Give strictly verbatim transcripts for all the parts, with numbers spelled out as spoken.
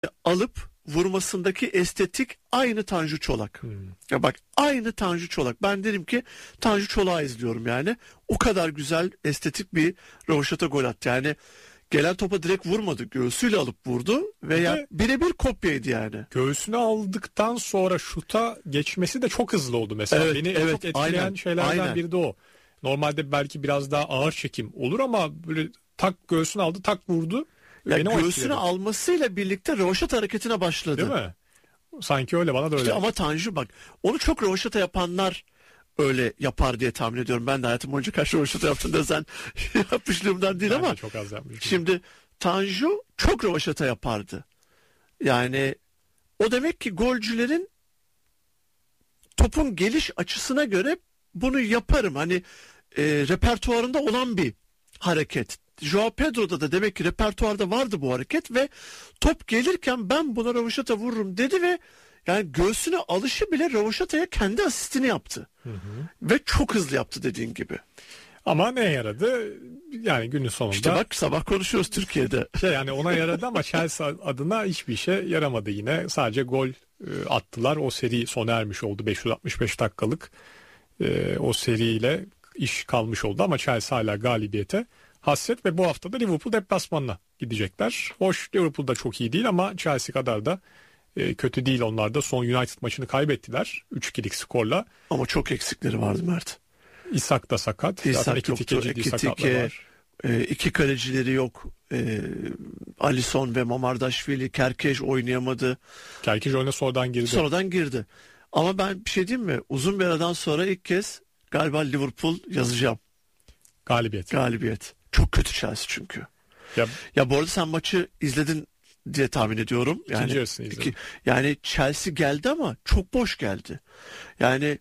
alıp vurmasındaki estetik aynı Tanju Çolak. Hmm. Ya bak, aynı Tanju Çolak. Ben dedim ki Tanju Çolak'ı izliyorum yani. O kadar güzel, estetik bir rövaşata gol attı. Yani gelen topa direkt vurmadı. Göğsüyle alıp vurdu veya birebir kopyaydı yani. Göğsüne aldıktan sonra şuta geçmesi de çok hızlı oldu mesela. Evet, Beni evet, çok etkileyen aynen, şeylerden aynen. biri de o. Normalde belki biraz daha ağır çekim olur ama böyle tak göğsüne aldı, tak vurdu. Ya göğsüne almasıyla birlikte rövaşata hareketine başladı. Değil mi? Sanki öyle, bana da öyle. İşte ama Tanju bak, onu çok rövaşata yapanlar öyle yapar diye tahmin ediyorum. Ben de hayatım boyunca kaç rövaşata yaptım da sen yapmışlığımdan değil, ben ama. De çok az yapmışım. Şimdi Tanju çok rövaşata yapardı. Yani o demek ki golcülerin topun geliş açısına göre bunu yaparım. Hani e, repertuarında olan bir hareket. Joao Pedro'da da demek ki repertuarda vardı bu hareket ve top gelirken ben buna rövaşata vururum dedi ve yani göğsüne alışı bile rövaşataya kendi asistini yaptı. Hı hı. Ve çok hızlı yaptı dediğin gibi. Ama ne yaradı? Yani günün sonunda. İşte bak, sabah konuşuyoruz Türkiye'de. Şey yani ona yaradı ama Chelsea adına hiçbir işe yaramadı yine. Sadece gol e, attılar. O seri sona ermiş oldu. beş yüz altmış beş dakikalık e, o seriyle iş kalmış oldu ama Chelsea hala galibiyete hasret ve bu hafta da Liverpool deplasmanına gidecekler. Hoş, Liverpool da çok iyi değil ama Chelsea kadar da e, kötü değil onlar da. Son United maçını kaybettiler üç ikilik skorla. Ama çok eksikleri vardı Mert. İshak da sakat. İshak Zaten iki yoktu. ciddi sakatlar var. E, iki kalecileri yok. E, Alisson ve Mamardashvili, Kerkeş oynayamadı. Kerkeş oyuna sonradan girdi. Sonradan girdi. Ama ben bir şey diyeyim mi? Uzun bir aradan sonra ilk kez galiba Liverpool yazacağım. Galibiyet. Galibiyet. Çok kötü Chelsea çünkü. Ya, ya bu arada sen maçı izledin diye tahmin ediyorum. Yani, İkinci yarısını izledim. Iki, yani Chelsea geldi ama çok boş geldi. Yani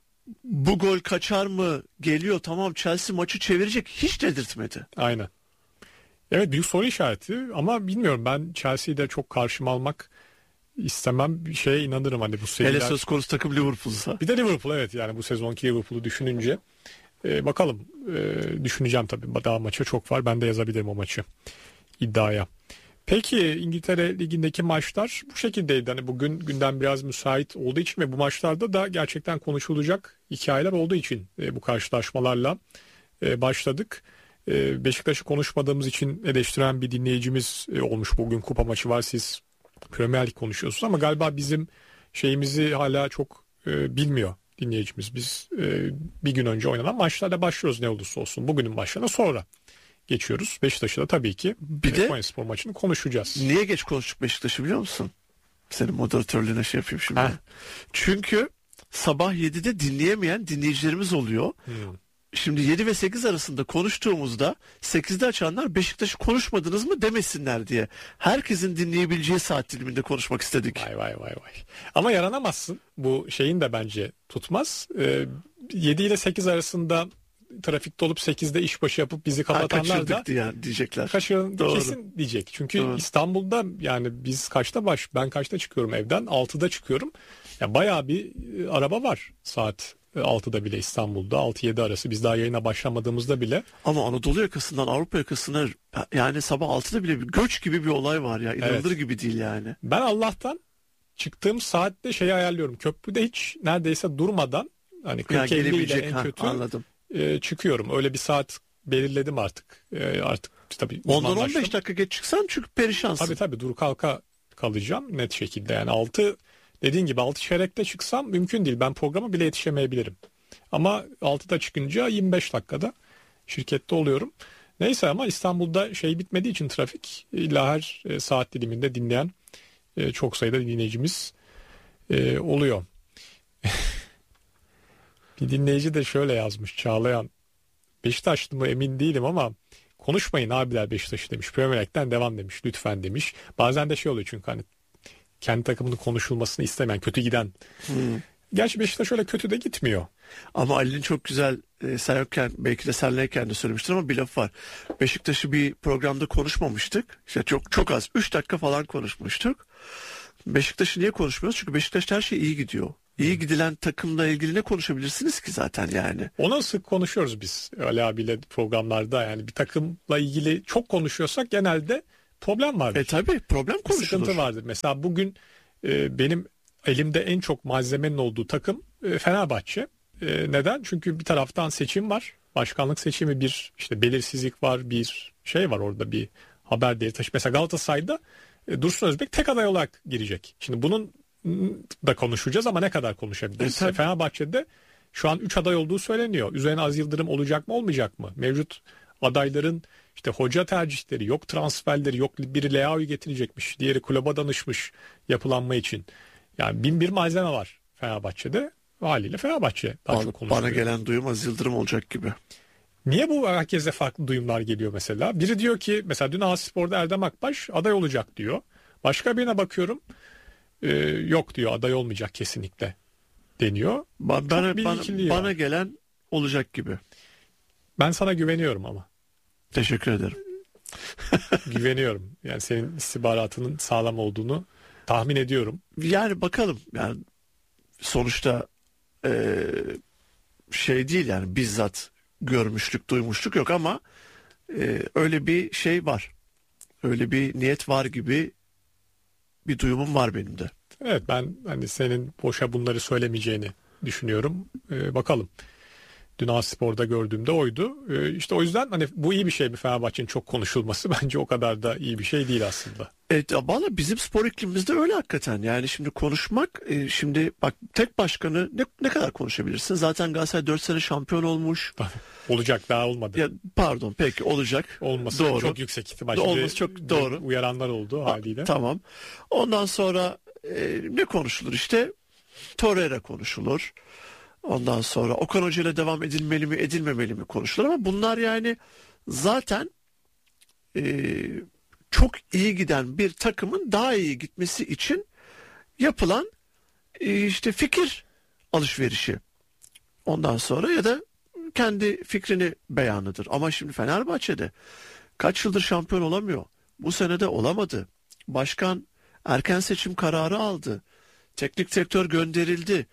bu gol kaçar mı? Geliyor, tamam, Chelsea maçı çevirecek, hiç dedirtmedi. Aynen. Evet, büyük soru işareti ama bilmiyorum, ben Chelsea'yi de çok karşıma almak istemem. Bir şeye inanırım hani bu seriler. Hele söz konusu takım Liverpool'sa. Bir de Liverpool, evet, yani bu sezonki Liverpool'u düşününce ee, bakalım, ee, düşüneceğim tabii, daha maça çok var, ben de yazabilirim o maçı iddiaya. Peki İngiltere Ligi'ndeki maçlar bu şekildeydi. Hani bugün gündem biraz müsait olduğu için ve bu maçlarda da gerçekten konuşulacak hikayeler olduğu için e, bu karşılaşmalarla e, başladık. E, Beşiktaş'ı konuşmadığımız için eleştiren bir dinleyicimiz e, olmuş. Bugün kupa maçı var, siz Premier Lig konuşuyorsunuz ama galiba bizim şeyimizi hala çok e, bilmiyor dinleyicimiz. Biz e, bir gün önce oynanan maçlarla başlıyoruz ne olursa olsun. Bugünün maçlarına sonra geçiyoruz. Beşiktaş'ı da tabii ki bir de Konyaspor maçını konuşacağız. Niye geç konuştuk Beşiktaş'ı biliyor musun? Senin moderatörlüğüne şey yapayım şimdi. Heh. Çünkü sabah yedide dinleyemeyen dinleyicilerimiz oluyor. Hmm. Şimdi yedi ve sekiz arasında konuştuğumuzda sekizde açanlar Beşiktaş'ı konuşmadınız mı demesinler diye. Herkesin dinleyebileceği saat diliminde konuşmak istedik. Vay vay vay vay. Ama yaranamazsın. Bu şeyin de bence tutmaz. Ee, yedi ile sekiz arasında trafikte olup sekizde işbaşı yapıp bizi kapatanlar da yani diyecekler. Kaçırdık kesin diyecek. Çünkü Doğru. İstanbul'da yani biz kaçta baş ben kaçta çıkıyorum evden? altıda çıkıyorum. Ya bayağı bir araba var saat altıda bile İstanbul'da, altı yedi arası, biz daha yayına başlamadığımızda bile. Ama Anadolu yakasından Avrupa yakasına yani sabah altıda bile bir göç gibi bir olay var ya. İnanılır evet. gibi değil yani. Ben Allah'tan çıktığım saatte şeyi ayarlıyorum. Köprüde hiç neredeyse durmadan hani kırk elli ile en kötü ha, anladım. E, çıkıyorum. Öyle bir saat belirledim artık. E, artık tabii ondan on beş dakika geç çıksan çünkü perişansın. Tabii tabii dur kalka kalacağım net şekilde. Yani altı dediğin gibi altı çeyrekte çıksam mümkün değil. Ben programa bile yetişemeyebilirim. Ama altıda çıkınca yirmi beş dakikada şirkette oluyorum. Neyse ama İstanbul'da şey bitmediği için trafik illa her e, saat diliminde dinleyen e, çok sayıda dinleyicimiz e, oluyor. Bir dinleyici de şöyle yazmış, Çağlayan. Beşiktaşlı mı emin değilim ama konuşmayın abiler Beşiktaş'ı demiş. Premier Lig'den devam demiş. Lütfen demiş. Bazen de şey oluyor çünkü hani kendi takımının konuşulmasını istemeyen, kötü giden. Hmm. Gerçi Beşiktaş öyle kötü de gitmiyor. Ama Ali'nin çok güzel, e, sen yokken belki de senleyken de söylemiştir ama bir laf var. Beşiktaş'ı bir programda konuşmamıştık. İşte çok çok az. üç dakika falan konuşmuştuk. Beşiktaş'ı niye konuşmuyoruz? Çünkü Beşiktaş'ta her şey iyi gidiyor. İyi gidilen takımla ilgili ne konuşabilirsiniz ki zaten yani? Ona sık konuşuyoruz biz Ali abiyle programlarda, yani bir takımla ilgili çok konuşuyorsak genelde problem vardır. E tabii problem konuşulur. Sıkıntı vardır. Mesela bugün e, benim elimde en çok malzemenin olduğu takım e, Fenerbahçe. E, neden? Çünkü bir taraftan seçim var. Başkanlık seçimi, bir işte belirsizlik var, bir şey var orada, bir haber değeri taşı. Mesela Galatasaray'da e, Dursun Özbek tek aday olarak girecek. Şimdi bunun da konuşacağız ama ne kadar konuşabiliriz? E, Fenerbahçe'de şu an üç aday olduğu söyleniyor. Üzerine Aziz Yıldırım olacak mı olmayacak mı? Mevcut adayların işte hoca tercihleri, yok transferleri, yok biri Leao'yu getirecekmiş, diğeri kulübe danışmış yapılanma için. Yani bin bir malzeme var Fenerbahçe'de. Haliyle Fenerbahçe daha Bana, çok konuşuluyor. bana gelen duyum Aziz Yıldırım olacak gibi. Niye bu herkese farklı duyumlar geliyor mesela? Biri diyor ki mesela dün Aspor'da Erdem Akbaş aday olacak diyor. Başka birine bakıyorum e, yok diyor, aday olmayacak kesinlikle deniyor. Ba- Bana, bana, bana gelen olacak gibi. Ben sana güveniyorum ama. Teşekkür ederim. Güveniyorum. Yani senin istihbaratının sağlam olduğunu tahmin ediyorum. Yani bakalım. Yani sonuçta e, şey değil yani bizzat görmüşlük, duymuşluk yok ama e, öyle bir şey var. Öyle bir niyet var gibi bir duyumum var benim de. Evet, ben hani senin boşa bunları söylemeyeceğini düşünüyorum. Ee, bakalım. Dün Aspor'da gördüğümde oydu. Ee, işte o yüzden hani bu iyi bir şey, bir Fenerbahçe'nin çok konuşulması bence o kadar da iyi bir şey değil aslında. Evet, valla bizim spor iklimimizde öyle hakikaten. Yani şimdi konuşmak, e, şimdi bak tek başkanı ne, ne kadar konuşabilirsin? Zaten Galatasaray dört sene şampiyon olmuş. Olacak, daha olmadı. Ya, pardon peki olacak. Olması doğru. Çok yüksek ihtimal. Olması çok doğru. Uyaranlar oldu haliyle. A, tamam. Ondan sonra e, ne konuşulur işte? Torreira konuşulur. Ondan sonra Okan Hoca ile devam edilmeli mi edilmemeli mi konuşulur ama bunlar yani zaten e, çok iyi giden bir takımın daha iyi gitmesi için yapılan e, işte fikir alışverişi. Ondan sonra ya da kendi fikrini beyanıdır. Ama şimdi Fenerbahçe'de kaç yıldır şampiyon olamıyor. Bu sene de olamadı. Başkan erken seçim kararı aldı. Teknik direktör gönderildi.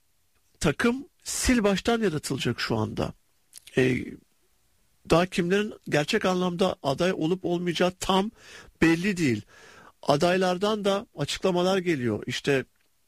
Takım sil baştan yaratılacak şu anda. Ee, daha kimlerin gerçek anlamda aday olup olmayacağı tam belli değil. Adaylardan da açıklamalar geliyor. İşte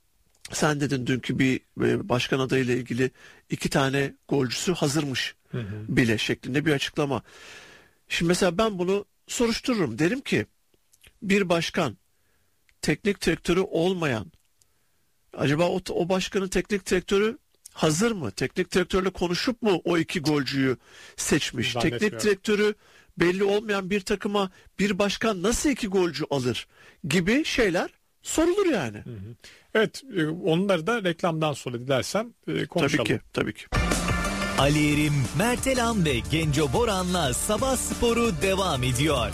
sen dedin dünkü bir başkan adayıyla ilgili iki tane golcüsü hazırmış hı hı. bile şeklinde bir açıklama. Şimdi mesela ben bunu soruştururum. Derim ki bir başkan teknik direktörü olmayan, acaba o, o başkanın teknik direktörü hazır mı? Teknik direktörle konuşup mu o iki golcüyü seçmiş? Teknik direktörü belli olmayan bir takıma bir başkan nasıl iki golcü alır gibi şeyler sorulur yani. Hı hı. Evet, onları da reklamdan sonra dilersen konuşalım. Tabii ki, tabii ki. Ali Erim, Mert Elan ve Genco Boran'la Sabah Sporu devam ediyor.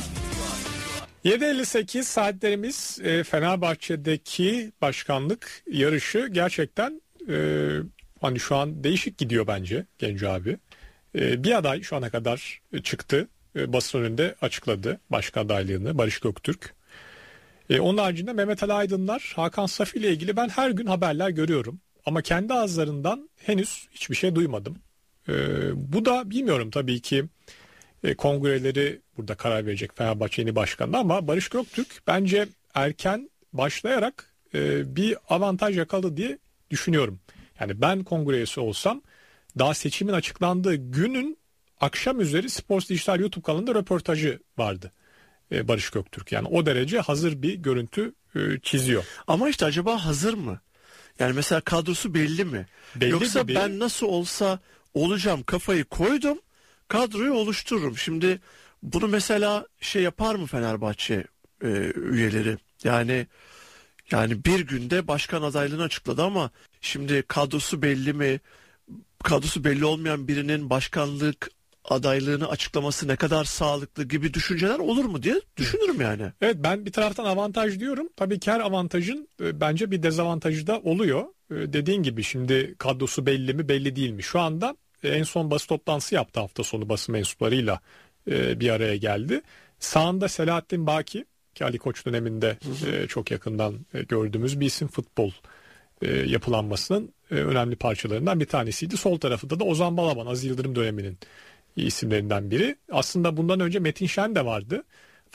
yedi elli sekiz saatlerimiz. Fenerbahçe'deki başkanlık yarışı gerçekten e, hani şu an değişik gidiyor bence Genco abi. E, bir aday şu ana kadar çıktı. E, basın önünde açıkladı başkan adaylığını, Barış Göktürk. E, onun haricinde Mehmet Ali Aydınlar, Hakan Safi ile ilgili ben her gün haberler görüyorum. Ama kendi ağızlarından henüz hiçbir şey duymadım. E, bu da bilmiyorum tabii ki e, kongreleri burada karar verecek Fenerbahçe yeni başkanı ama Barış Göktürk bence erken başlayarak e, bir avantaj yakaladı diye düşünüyorum. Yani ben kongre üyesi olsam daha seçimin açıklandığı günün akşam üzeri Sports Dijital YouTube kanalında röportajı vardı. Barış Göktürk, yani o derece hazır bir görüntü çiziyor. Ama işte acaba hazır mı? Yani mesela kadrosu belli mi? Belli Yoksa gibi. Ben nasıl olsa olacağım kafayı koydum, kadroyu oluştururum. Şimdi bunu mesela şey yapar mı Fenerbahçe e, üyeleri? Yani yani bir günde başkan adaylığını açıkladı ama şimdi kadrosu belli mi? Kadrosu belli olmayan birinin başkanlık adaylığını açıklaması ne kadar sağlıklı gibi düşünceler olur mu diye düşünürüm yani. Evet, ben bir taraftan avantaj diyorum. Tabii ki her avantajın e, bence bir dezavantajı da oluyor. E, dediğin gibi şimdi kadrosu belli mi belli değil mi? Şu anda e, en son basın toplantısı yaptı hafta sonu basın mensuplarıyla e, bir araya geldi. Sağında Selahattin Baki ki Ali Koç döneminde e, çok yakından e, gördüğümüz bir isim, futbol e, yapılanmasının e, önemli parçalarından bir tanesiydi. Sol tarafında da Ozan Balaban, Aziz Yıldırım döneminin isimlerinden biri. Aslında bundan önce Metin Şen de vardı.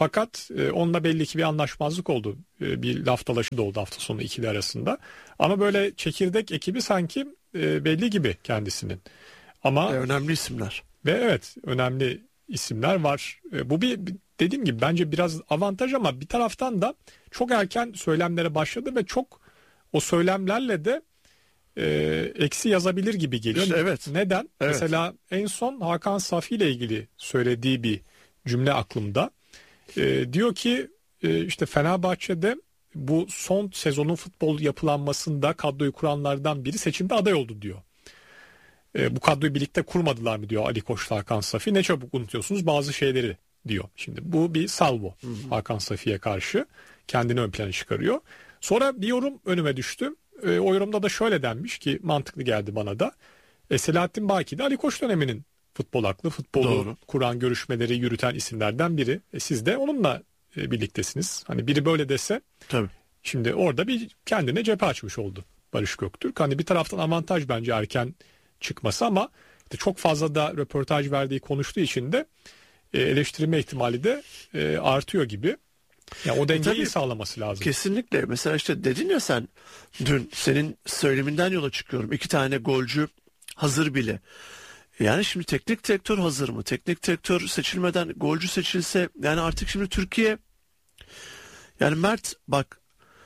Fakat e, onunla belli ki bir anlaşmazlık oldu. E, bir laf dalaşı da oldu hafta sonu ikili arasında. Ama böyle çekirdek ekibi sanki e, belli gibi kendisinin. Ama e, önemli isimler. Ve evet, önemli isimler var. E, bu bir, dediğim gibi bence biraz avantaj ama bir taraftan da çok erken söylemlere başladı ve çok o söylemlerle de e, eksi yazabilir gibi geliyor. İşte evet. Neden? Evet. Mesela en son Hakan Safi ile ilgili söylediği bir cümle aklımda. E, diyor ki e, işte Fenerbahçe'de bu son sezonun futbol yapılanmasında kadroyu kuranlardan biri seçimde aday oldu diyor. E, bu kadroyu birlikte kurmadılar mı diyor Ali Koç'la Hakan Safi. Ne çabuk unutuyorsunuz bazı şeyleri diyor. Şimdi bu bir salvo hı hı. Hakan Safi'ye karşı kendini ön plana çıkarıyor. Sonra bir yorum önüme düştü. E, o yorumda da şöyle denmiş ki mantıklı geldi bana da. E, Selahattin Baki de Ali Koç döneminin futbol aklı, futbolu Doğru. kuran, görüşmeleri yürüten isimlerden biri. E, siz de onunla e, birliktesiniz. Hani biri böyle dese Tabii. Şimdi orada bir kendine cephe açmış oldu Barış Göktürk. Hani bir taraftan avantaj bence erken çıkması ama işte çok fazla da röportaj verdiği konuştuğu için de e, eleştirilme ihtimali de e, artıyor gibi. Yani o dengeyi e sağlaması lazım. Kesinlikle. Mesela işte dedin ya sen dün senin söyleminden yola çıkıyorum. İki tane golcü hazır bile. Yani şimdi teknik direktör hazır mı? Teknik direktör seçilmeden golcü seçilse yani artık şimdi Türkiye yani Mert bak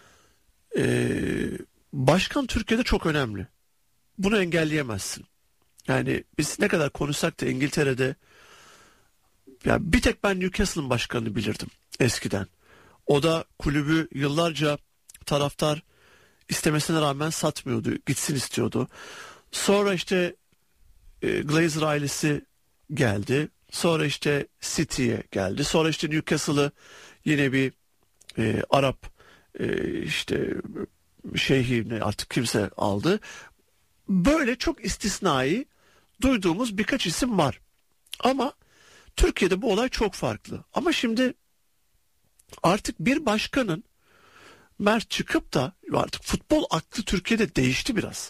e, başkan Türkiye'de çok önemli. Bunu engelleyemezsin. Yani biz ne kadar konuşsak da İngiltere'de ya bir tek ben Newcastle'ın başkanını bilirdim eskiden. O da kulübü yıllarca taraftar istemesine rağmen satmıyordu. Gitsin istiyordu. Sonra işte e, Glazer ailesi geldi. Sonra işte City'ye geldi. Sonra işte Newcastle'ı yine bir e, Arap e, işte şeyhi artık kimse aldı. Böyle çok istisnai duyduğumuz birkaç isim var. Ama Türkiye'de bu olay çok farklı. Ama şimdi artık bir başkanın Mert çıkıp da artık futbol aklı Türkiye'de değişti biraz.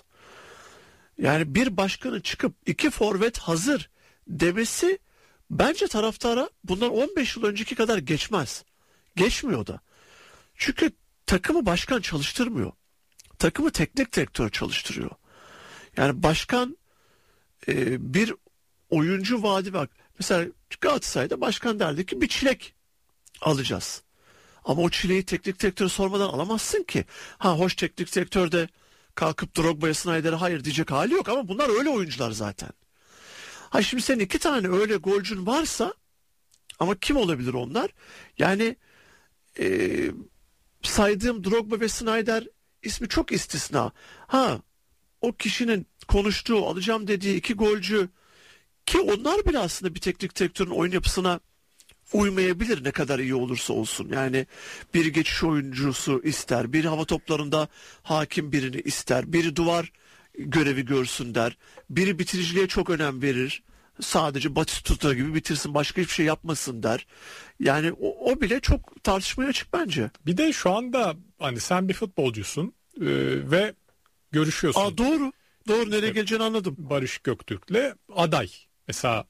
Yani bir başkanın çıkıp iki forvet hazır demesi bence taraftara bundan on beş yıl önceki kadar geçmez. Geçmiyor da. Çünkü takımı başkan çalıştırmıyor. Takımı teknik direktör çalıştırıyor. Yani başkan e, bir oyuncu vaadi bak. Mesela Galatasaray'da başkan derdi ki bir çilek alacağız. Ama o çileği teknik direktörü sormadan alamazsın ki. Ha hoş teknik direktör de kalkıp Drogba'ya Snyder'e hayır diyecek hali yok ama bunlar öyle oyuncular zaten. Ha şimdi senin iki tane öyle golcün varsa ama kim olabilir onlar? Yani e, saydığım Drogba ve Snyder ismi çok istisna. Ha o kişinin konuştuğu alacağım dediği iki golcü ki onlar bile aslında bir teknik direktörün oyun yapısına uymayabilir ne kadar iyi olursa olsun. Yani biri geçiş oyuncusu ister, biri hava toplarında hakim birini ister, biri duvar görevi görsün der, biri bitiriciliğe çok önem verir. Sadece Batistuta gibi bitirsin, başka hiçbir şey yapmasın der. Yani o, o bile çok tartışmaya açık bence. Bir de şu anda hani sen bir futbolcusun e, ve görüşüyorsun. Aa, doğru. Doğru, nereye geleceğini anladım. Barış Göktürk'le aday. Mesela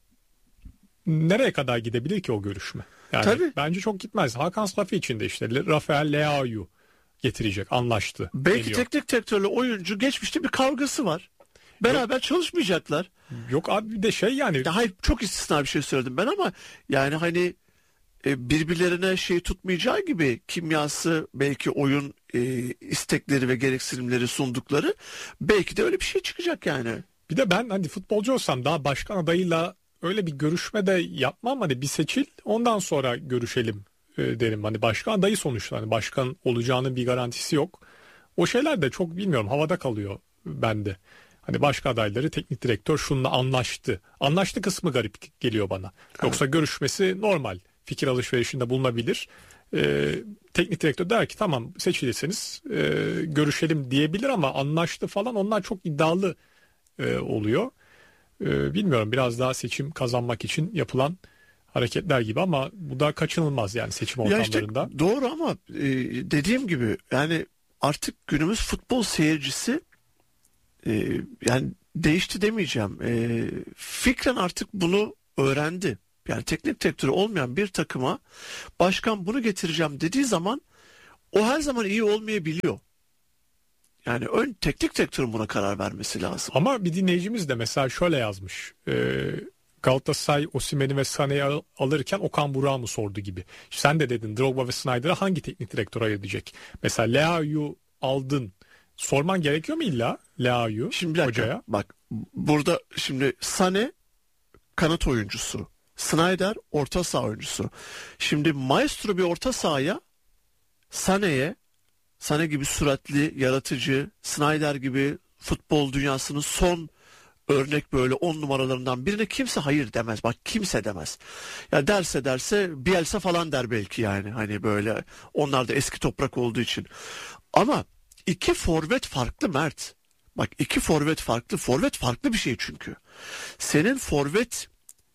nereye kadar gidebilir ki o görüşme? Yani Tabii. Bence çok gitmez. Hakan Safi için de işte Rafael Leao'yu getirecek, anlaştı. Belki deniyor. teknik direktörle oyuncu geçmişte bir kavgası var. Beraber Yok. çalışmayacaklar. Yok abi bir de şey yani. Ya hayır, çok istisna bir şey söyledim ben ama yani hani e, birbirlerine şey tutmayacağı gibi kimyası, belki oyun e, istekleri ve gereksinimleri sundukları, belki de öyle bir şey çıkacak yani. Bir de ben hani futbolcu olsam daha başkan adayıyla öyle bir görüşme de yapmam, hani bir seçil ondan sonra görüşelim e, derim. Hani başkan adayı sonuçta, hani başkan olacağının bir garantisi yok. O şeyler de çok bilmiyorum, havada kalıyor bende. Hani başka adayları teknik direktör şununla anlaştı. Anlaştı kısmı garip geliyor bana. Yoksa evet. Görüşmesi normal. Fikir alışverişinde bulunabilir. Ee, teknik direktör der ki tamam seçilirseniz e, görüşelim diyebilir ama anlaştı falan, onlar çok iddialı e, oluyor. E, bilmiyorum, biraz daha seçim kazanmak için yapılan hareketler gibi ama bu da kaçınılmaz yani seçim ortamlarında. Ya işte doğru ama e, dediğim gibi yani artık günümüz futbol seyircisi Ee, yani değişti demeyeceğim. Ee, fikren artık bunu öğrendi. Yani teknik direktörü olmayan bir takıma başkan bunu getireceğim dediği zaman o her zaman iyi olmayabiliyor. Yani ön teknik direktörün buna karar vermesi lazım. Ama bir dinleyicimiz de mesela şöyle yazmış. Ee, Galatasaray Osimhen'i ve Sané'yi al- alırken Okan Burak'ı mı sordu gibi. Sen de dedin Drogba ve Snyder'a hangi teknik direktör ayıracak? Mesela Leao'yu aldın. Sorman gerekiyor mu illa Leao'yu Şimdi bir dakika, hocaya? bak burada şimdi Sané kanat oyuncusu. Snyder orta saha oyuncusu. Şimdi maestro bir orta sahaya Sané'ye, Sané gibi süratli, yaratıcı, Snyder gibi futbol dünyasının son örnek böyle on numaralarından birine kimse hayır demez. Bak kimse demez. Ya derse derse Bielsa falan der belki yani. Hani böyle onlar da eski toprak olduğu için. Ama iki forvet farklı Mert. Bak iki forvet farklı. Forvet farklı bir şey çünkü. Senin forvet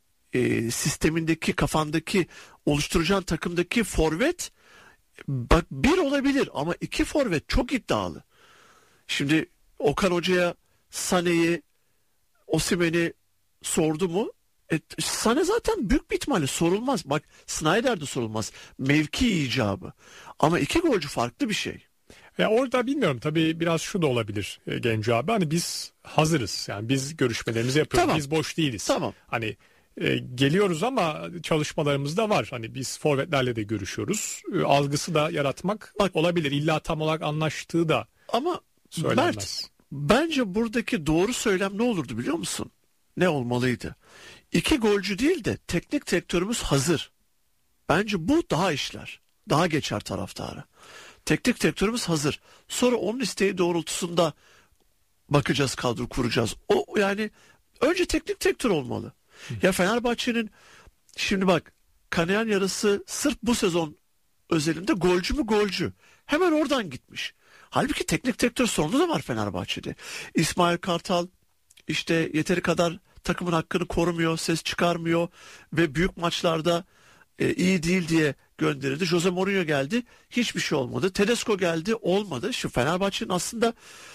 e, sistemindeki, kafandaki, oluşturacağın takımdaki forvet bak bir olabilir ama iki forvet çok iddialı. Şimdi Okan Hoca'ya Sané'yi, Osimhen'i sordu mu? E, Sané zaten büyük bir ihtimalle sorulmaz. Bak Snyder de sorulmaz. Mevki icabı. Ama iki golcü farklı bir şey. Ya orada bilmiyorum tabii biraz şu da olabilir e, Genco abi. Hani biz hazırız. Yani biz görüşmelerimizi yapıyoruz. Tamam. Biz boş değiliz. Tamam. Hani e, geliyoruz ama çalışmalarımız da var. Hani biz forvetlerle de görüşüyoruz. E, algısı da yaratmak Bak, olabilir. İlla tam olarak anlaştığı da ama söylenmez. Mert, bence buradaki doğru söylem ne olurdu biliyor musun? Ne olmalıydı? İki golcü değil de teknik direktörümüz hazır. Bence bu daha işler. Daha geçer taraftarı. Teknik direktörümüz hazır. Sonra onun isteği doğrultusunda bakacağız, kadro kuracağız. O yani önce teknik direktör olmalı. Hı. Ya Fenerbahçe'nin şimdi bak kanayan yarası sırf bu sezon özelinde golcü mü golcü. Hemen oradan gitmiş. Halbuki teknik direktör sorunu da var Fenerbahçe'de. İsmail Kartal işte yeteri kadar takımın hakkını korumuyor, ses çıkarmıyor ve büyük maçlarda e, iyi değil diye gönderildi. Jose Mourinho geldi, hiçbir şey olmadı. Tedesco geldi, olmadı. Şu Fenerbahçe'nin aslında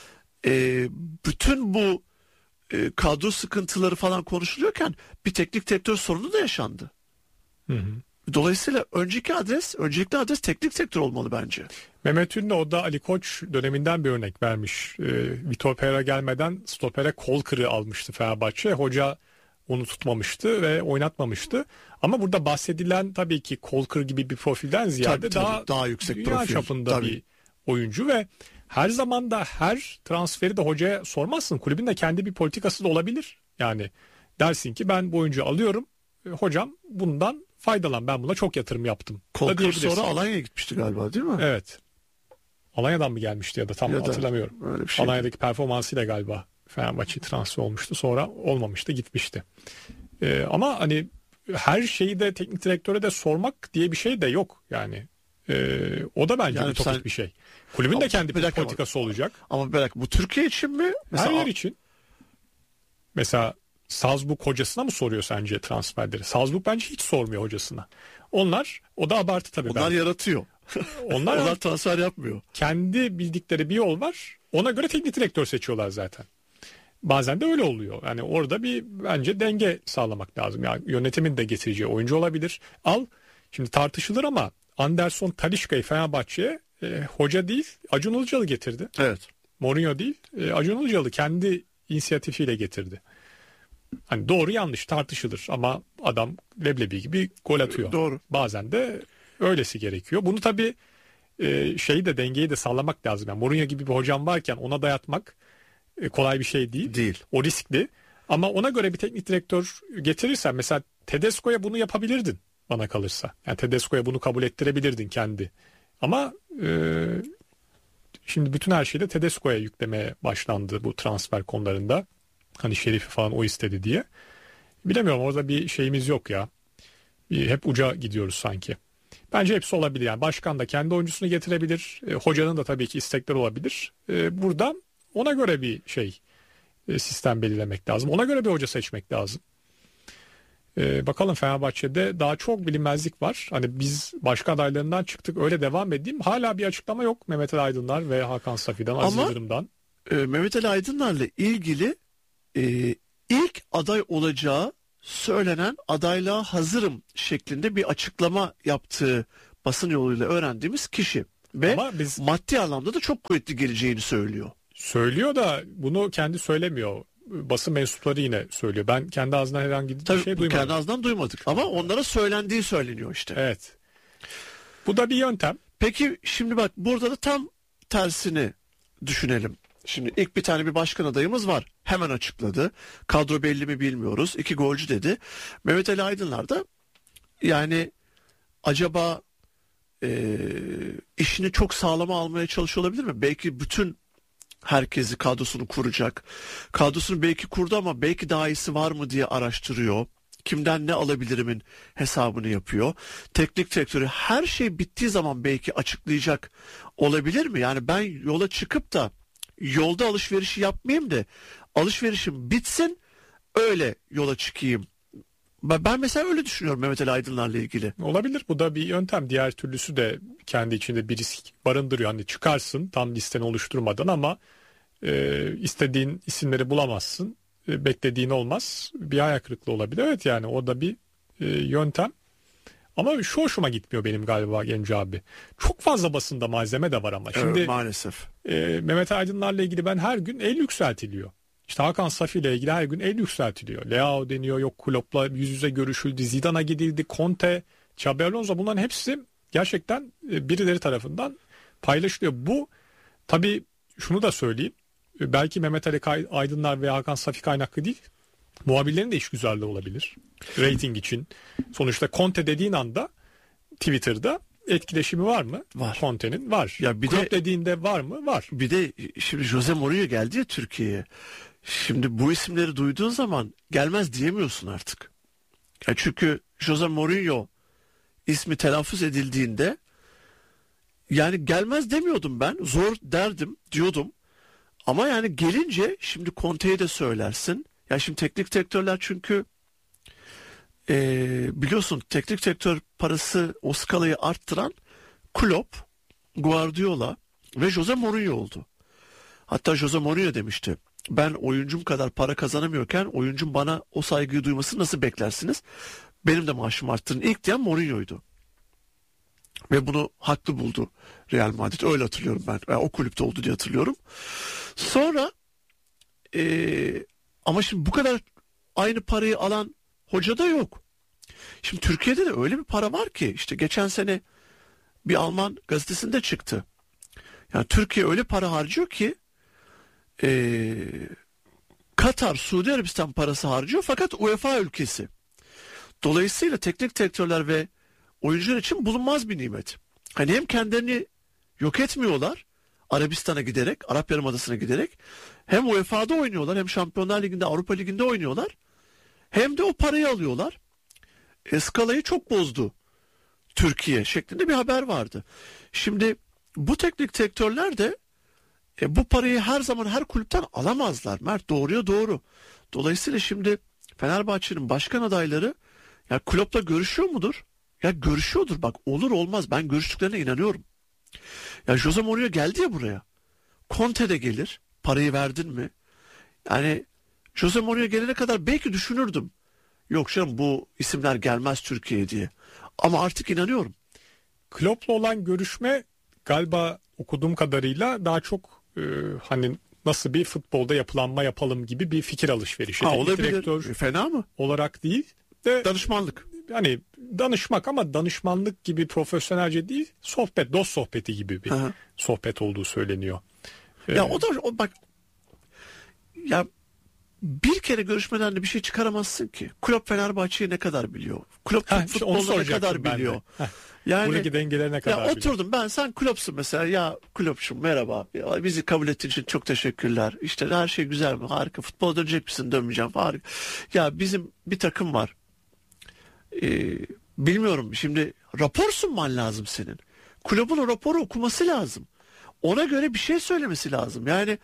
e, bütün bu e, kadro sıkıntıları falan konuşuluyorken bir teknik direktör sorunu da yaşandı. Hı hı. Dolayısıyla önceki adres, öncelikli adres teknik direktör olmalı bence. Mehmet Ünlü o da Ali Koç döneminden bir örnek vermiş. E, Vitor Pereira gelmeden stopere kol kırığı almıştı Fenerbahçe. Hoca onu tutmamıştı ve oynatmamıştı. Ama burada bahsedilen tabii ki kol kırığı gibi bir profilden ziyade tabii, tabii, daha, daha yüksek dünya profil çapında tabii. bir oyuncu ve her zaman da her transferi de hocaya sormazsın. Kulübün de kendi bir politikası da olabilir. Yani dersin ki ben bu oyuncuyu alıyorum. E, hocam bundan faydalan. Ben buna çok yatırım yaptım. Kolkır sonra Alanya'ya gitmişti galiba değil mi? Evet. Alanya'dan mı gelmişti ya da tam ya da hatırlamıyorum. Öyle bir şey. Alanya'daki performansıyla galiba Fenerbahçe transfer olmuştu. Sonra olmamıştı, gitmişti. Ee, ama hani her şeyi de teknik direktöre de sormak diye bir şey de yok yani. Ee, o da bence Yani ütopik sen- bir şey. Kulübün de kendi Bir bir dakika politikası olacak. Ama bırak bu Türkiye için mi? Her yer için. Mesela Salzburg hocasına mı soruyor sence transferleri? Salzburg bence hiç sormuyor hocasına. Onlar, o da abartı tabii. Onlar belki. yaratıyor. Onlar, Onlar transfer yapmıyor. kendi bildikleri bir yol var. Ona göre teknik direktör seçiyorlar zaten. Bazen de öyle oluyor. Yani orada bir bence denge sağlamak lazım. Yani yönetimin de getireceği oyuncu olabilir. Al şimdi tartışılır ama Anderson Talisca'yı Fenerbahçe'ye e, hoca değil Acun Ilıcalı getirdi. Evet. Mourinho değil e, Acun Ilıcalı kendi inisiyatifiyle getirdi. Hani doğru yanlış tartışılır ama adam leblebi gibi gol atıyor. Doğru. Bazen de öylesi gerekiyor. Bunu tabii e, şeyi de dengeyi de sağlamak lazım. Yani Mourinho gibi bir hocam varken ona dayatmak e, kolay bir şey değil. Değil. O riskli. Ama ona göre bir teknik direktör getirirsen mesela Tedesco'ya bunu yapabilirdin bana kalırsa. Yani Tedesco'ya bunu kabul ettirebilirdin kendi. Ama e, şimdi bütün her şeyi de Tedesco'ya yüklemeye başlandı bu transfer konularında. Hani Şerif'i falan o istedi diye. Bilemiyorum, orada bir şeyimiz yok ya. Bir, hep uca gidiyoruz sanki. Bence hepsi olabilir. Yani başkan da kendi oyuncusunu getirebilir. E, hocanın da tabii ki istekleri olabilir. E, burada ona göre bir şey e, sistem belirlemek lazım. Ona göre bir hoca seçmek lazım. E, bakalım, Fenerbahçe'de daha çok bilinmezlik var. Hani biz başka adaylarından çıktık, öyle devam edeyim. Hala bir açıklama yok Mehmet Ali Aydınlar ve Hakan Safi'den, Aziz Ama- Yıldırım'dan. Ee, Mehmet Ali Aydınlar'la ilgili e, ilk aday olacağı söylenen adaylığa hazırım şeklinde bir açıklama yaptığı basın yoluyla öğrendiğimiz kişi. Ve Ama biz maddi anlamda da çok kuvvetli geleceğini söylüyor. söylüyor da bunu kendi söylemiyor. Basın mensupları yine söylüyor. Ben kendi ağzından herhangi bir Tabii şey bu duymadım. kendi ağzından duymadık ama onlara söylendiği söyleniyor işte. Evet. Bu da bir yöntem. Peki şimdi bak burada da tam tersini düşünelim. Şimdi ilk bir tane bir başkan adayımız var. Hemen açıkladı. Kadro belli mi bilmiyoruz. İki golcü dedi. Mehmet Ali Aydınlar da yani acaba e, işini çok sağlama almaya çalışıyor olabilir mi? Belki bütün herkesi kadrosunu kuracak. Kadrosunu belki kurdu ama belki daha iyisi var mı diye araştırıyor. Kimden ne alabilirimin hesabını yapıyor. Teknik direktörü her şey bittiği zaman belki açıklayacak olabilir mi? Yani ben yola çıkıp da yolda alışverişi yapmayayım da alışverişim bitsin öyle yola çıkayım. Ben mesela öyle düşünüyorum Mehmet Ali Aydınlar'la ilgili. Olabilir. Bu da bir yöntem. Diğer türlüsü de kendi içinde bir risk barındırıyor. Hani çıkarsın tam listeni oluşturmadan ama e, istediğin isimleri bulamazsın. E, beklediğin olmaz. Bir hayal kırıklığı olabilir. Evet yani o da bir e, yöntem. Ama şu hoşuma gitmiyor benim galiba Genco abi. Çok fazla basında malzeme de var ama. Şimdi Evet, maalesef. e, Mehmet Aydınlar'la ilgili ben her gün el yükseltiliyor. İşte Hakan Safi ile ilgili her gün el yükseltiliyor. Leao deniyor, yok Klopp'la yüz yüze görüşüldü, Zidane'a gidildi, Conte, Xabi Alonso, bunların hepsi gerçekten birileri tarafından paylaşılıyor. Bu tabii şunu da söyleyeyim. Belki Mehmet Ali Aydınlar ve Hakan Safi kaynaklı değil. Muhabirlerin de işgüzarlığı olabilir. Rating için. Sonuçta Conte dediğin anda Twitter'da etkileşimi var mı? Var. Conte'nin var. Ya bir Klopp de dediğinde var mı? Var. bir de şimdi Jose Mourinho geldi ya Türkiye'ye. Şimdi bu isimleri duyduğun zaman gelmez diyemiyorsun artık. Ya çünkü Jose Mourinho ismi telaffuz edildiğinde yani gelmez demiyordum ben. Zor derdim diyordum. Ama yani gelince şimdi Conte'yi de söylersin. Ya şimdi teknik direktörler çünkü ee, biliyorsun teknik direktör parası o skalayı arttıran Klopp, Guardiola ve Jose Mourinho oldu. Hatta Jose Mourinho demişti. Ben oyuncum kadar para kazanamıyorken oyuncum bana o saygıyı duymasını nasıl beklersiniz? Benim de maaşımı arttırın. İlk diyen Mourinho'ydu. Ve bunu haklı buldu Real Madrid. Öyle hatırlıyorum ben. Yani o kulüpte oldu diye hatırlıyorum. Sonra ee, ama şimdi bu kadar aynı parayı alan hoca da yok. Şimdi Türkiye'de de öyle bir para var ki işte geçen sene bir Alman gazetesinde çıktı. Yani Türkiye öyle para harcıyor ki ee, Katar, Suudi Arabistan parası harcıyor fakat UEFA ülkesi. Dolayısıyla teknik direktörler ve oyuncular için bulunmaz bir nimet. Hani hem kendilerini yok etmiyorlar Arabistan'a giderek, Arap Yarımadası'na giderek, hem U E F A'da oynuyorlar, hem Şampiyonlar Ligi'nde, Avrupa Ligi'nde oynuyorlar. Hem de o parayı alıyorlar. Eskalayı çok bozdu Türkiye şeklinde bir haber vardı. Şimdi bu teknik direktörler de e, bu parayı her zaman her kulüpten alamazlar. Mert, doğruya doğru. Dolayısıyla şimdi Fenerbahçe'nin başkan adayları ya Klopp'la görüşüyor mudur? Ya görüşüyordur, bak olur olmaz ben görüştüklerine inanıyorum. Ya Jose Mourinho geldi ya buraya. Conte de gelir. Parayı verdin mi? Yani Jose Mourinho gelene kadar belki düşünürdüm. Yok canım bu isimler gelmez Türkiye'ye diye. Ama artık inanıyorum. Klopp'la olan görüşme galiba okuduğum kadarıyla daha çok e, hani nasıl bir futbolda yapılanma yapalım gibi bir fikir alışverişi. Ha, olabilir. olabilir. Fena mı? Olarak değil de danışmanlık. Yani danışmak ama danışmanlık gibi profesyonelce değil, sohbet, dost sohbeti gibi bir Aha. sohbet olduğu söyleniyor. Ya ee, o da o bak ya bir kere görüşmeden de bir şey çıkaramazsın ki. Klopp Fenerbahçe'yi ne kadar biliyor? Klopp ha, futbolu ne kadar biliyor? Yani buradaki dengeler ne kadar ya biliyor? Oturdum ben, sen Klopp'sun mesela, ya Klopp'cum merhaba. Ya, bizi kabul ettiğin için çok teşekkürler. İşte her şey güzel mi? Harika. Futbola dönecek misin? Dönmeyeceğim. Harika. Ya bizim bir takım var. Ee, bilmiyorum şimdi rapor sunman lazım senin. Kulübün o raporu okuması lazım. Ona göre bir şey söylemesi lazım. Yani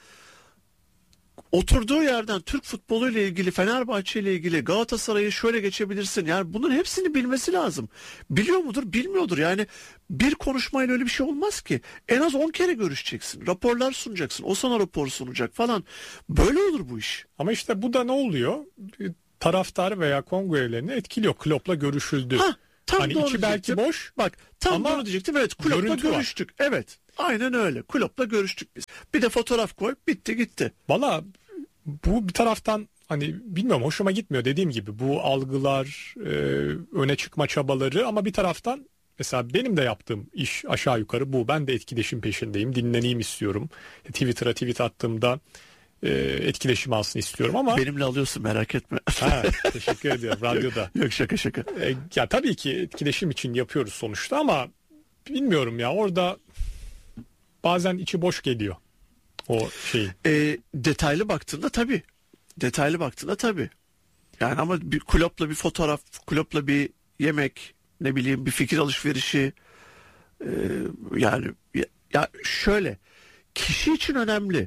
oturduğu yerden Türk futbolu ile ilgili, Fenerbahçe ile ilgili, Galatasaray'ı şöyle geçebilirsin. Yani bunun hepsini bilmesi lazım. Biliyor mudur? Bilmiyordur. Yani bir konuşmayla öyle bir şey olmaz ki. En az on kere görüşeceksin. Raporlar sunacaksın. O sana rapor sunacak falan. Böyle olur bu iş. Ama işte bu da ne oluyor? taraftar veya kongre üyelerini etkiliyor. Klopp'la görüşüldü. Ha, tam hani doğru içi belki diyecektim. boş. Bak tam ama doğru diyecektim. Evet, Klopp'la görüntü var. görüştük. Evet. Aynen öyle. Klopp'la görüştük biz. Bir de fotoğraf koy, bitti gitti. Valla bu bir taraftan hani bilmiyorum, hoşuma gitmiyor dediğim gibi bu algılar, e, öne çıkma çabaları, ama bir taraftan mesela benim de yaptığım iş aşağı yukarı bu. Ben de etkileşim peşindeyim. Dinleneyim istiyorum. Twitter'a tweet attığımda e, etkileşim alsın istiyorum ama... Benimle alıyorsun, merak etme. Ha, teşekkür ediyorum radyoda. Yok, şaka şaka. E, ya tabii ki etkileşim için yapıyoruz sonuçta ama bilmiyorum ya, orada bazen içi boş geliyor o şey. E, detaylı baktığında tabii. Detaylı baktığında tabii. Yani ama bir Klopp'la bir fotoğraf, Klopp'la bir yemek, ne bileyim bir fikir alışverişi, e, yani ya, ya şöyle, kişi için önemli,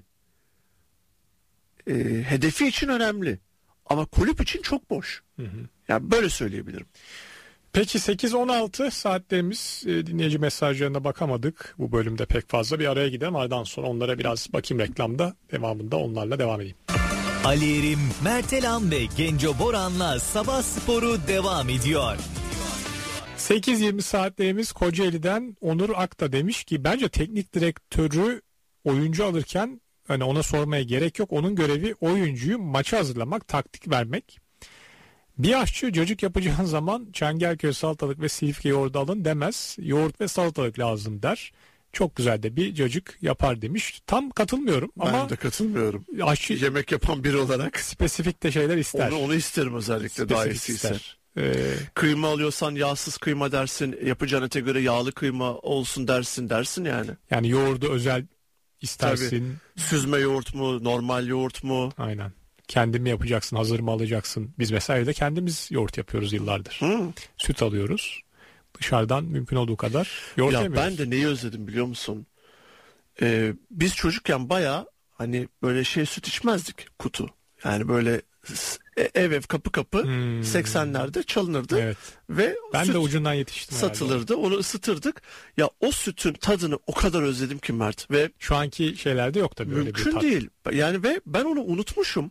e, hedefi için önemli ama kulüp için çok boş. Hı hı. Yani böyle söyleyebilirim. Peki sekiz on altı saatlerimiz, e, dinleyici mesajlarına bakamadık bu bölümde pek fazla. Bir araya gidelim, ardından sonra onlara biraz bakayım, reklamda devamında onlarla devam edeyim. Ali Erim, Mertelan ve Genco Boran'la Sabah Sporu devam ediyor. sekiz yirmi saatlerimiz Kocaeli'den Onur Akta demiş ki bence teknik direktörü oyuncu alırken hani ona sormaya gerek yok. Onun görevi oyuncuyu maça hazırlamak, taktik vermek. Bir aşçı cacık yapacağın zaman Çengelköy salatalık ve Silifke yoğurdu alın demez. Yoğurt ve salatalık lazım der. Çok güzel de bir cacık yapar demiş. Tam katılmıyorum ama ben de katılmıyorum. Aşçı yemek yapan biri olarak spesifik de şeyler ister. Onu, onu isterim özellikle, daha iyisi ise. Ee, kıyma alıyorsan yağsız kıyma dersin, yapacağın ete göre yağlı kıyma olsun dersin dersin yani. Yani yoğurdu özel istersin. Tabii. Süzme yoğurt mu, normal yoğurt mu? Aynen. Kendin mi yapacaksın, hazır mı alacaksın? Biz mesela evde kendimiz yoğurt yapıyoruz yıllardır. Hı. Süt alıyoruz. Dışarıdan mümkün olduğu kadar yoğurt ya yemiyoruz. Ben de neyi özledim biliyor musun? Ee, biz çocukken bayağı hani böyle şey süt içmezdik, kutu. Yani böyle ev ev kapı kapı hmm. seksenlerde çalınırdı. Evet. Ve ben süt de ucundan yetiştim. satılırdı. Herhalde. Onu ısıtırdık. Ya o sütün tadını o kadar özledim ki Mert. Ve şu anki şeylerde yok tabii öyle bir tat. Mümkün değil. Yani ve ben onu unutmuşum.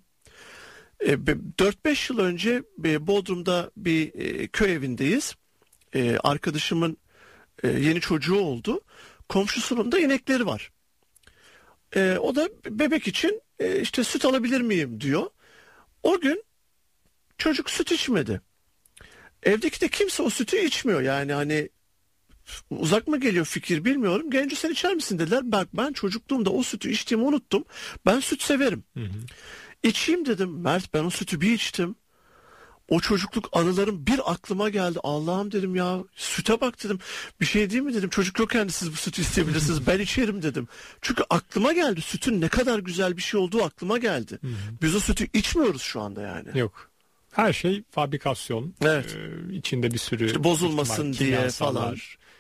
dört beş yıl önce Bodrum'da bir köy evindeyiz. Arkadaşımın yeni çocuğu oldu. Komşusunun da inekleri var. O da bebek için işte süt alabilir miyim diyor. O gün çocuk süt içmedi. Evdeki de kimse o sütü içmiyor. Yani hani uzak mı geliyor fikir bilmiyorum. Genco sen içer misin dediler. Bak ben çocukluğumda o sütü içtiğimi unuttum. Ben süt severim. Hı hı. İçeyim dedim. Mert ben o sütü bir içtim. O çocukluk anılarım bir aklıma geldi. Allah'ım dedim ya, süte bak dedim. Bir şey değil mi dedim. Çocuk yokken siz bu sütü isteyebilirsiniz. Ben içerim dedim. Çünkü aklıma geldi. Sütün ne kadar güzel bir şey olduğu aklıma geldi. Hı hı. Biz o sütü içmiyoruz şu anda yani. Yok. Her şey fabrikasyon. Evet. Ee, içinde bir sürü işte bozulmasın diye falan.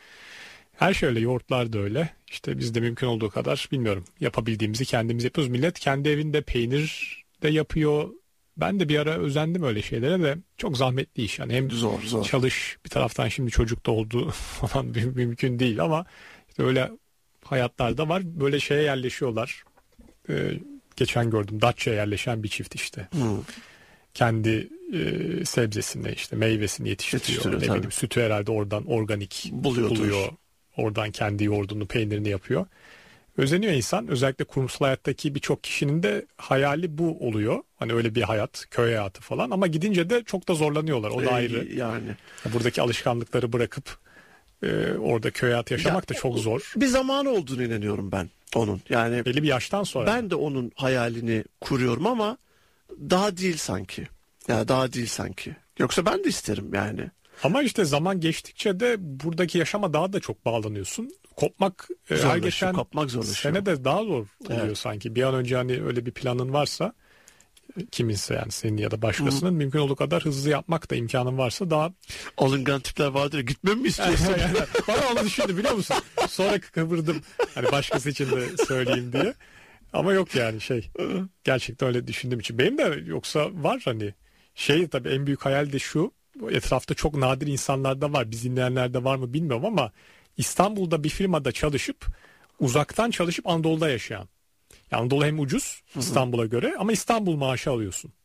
Her şey öyle, yoğurtlar da öyle. İşte biz de mümkün olduğu kadar bilmiyorum yapabildiğimizi kendimiz yapıyoruz. Millet kendi evinde peynir de yapıyor. Ben de bir ara özendim öyle şeylere de çok zahmetli iş. Yani hem zor, zor. Çalış bir taraftan, şimdi çocuk da oldu falan mümkün değil ama işte öyle hayatlarda var. Böyle şeye yerleşiyorlar. Ee, geçen gördüm Datça'ya yerleşen bir çift işte. Hmm. Kendi e, sebzesini işte meyvesini yetiştiriyor. Yetiştiriyor ne bileyim, sütü herhalde oradan organik Buluyordur. buluyor. Oradan kendi yoğurdunu, peynirini yapıyor. Özeniyor insan. Özellikle kurumsal hayattaki birçok kişinin de hayali bu oluyor. Hani öyle bir hayat, köy hayatı falan. Ama gidince de çok da zorlanıyorlar. O da ee, ayrı. Yani. Buradaki alışkanlıkları bırakıp e, orada köy hayatı yaşamak ya, da çok zor. Bir zamanı olduğunu inanıyorum ben onun. Yani belli bir yaştan sonra. Ben de onun hayalini kuruyorum ama daha değil sanki. Ya daha değil sanki. Yoksa ben de isterim yani. Ama işte zaman geçtikçe de buradaki yaşama daha da çok bağlanıyorsun. Kopmak e, her geçen kopmak sene de daha zor oluyor evet. sanki. Bir an önce hani öyle bir planın varsa, kiminse yani senin ya da başkasının, Hı. mümkün olduğu kadar hızlı yapmak da imkanın varsa daha... Alıngan tipler vardır. Gitmemi mi istiyorsun? yani, bana onu düşündü biliyor musun? Sonra kıvırdım hani başkası için de söyleyeyim diye. Ama yok yani şey. Gerçekten öyle düşündüğüm için. Benim de yoksa var hani şey, tabii en büyük hayal de şu. Etrafta çok nadir insanlarda var. Biz dinleyenlerde var mı bilmiyorum ama İstanbul'da bir firmada çalışıp uzaktan çalışıp Anadolu'da yaşayan. Yani Anadolu hem ucuz İstanbul'a göre ama İstanbul maaşı alıyorsun.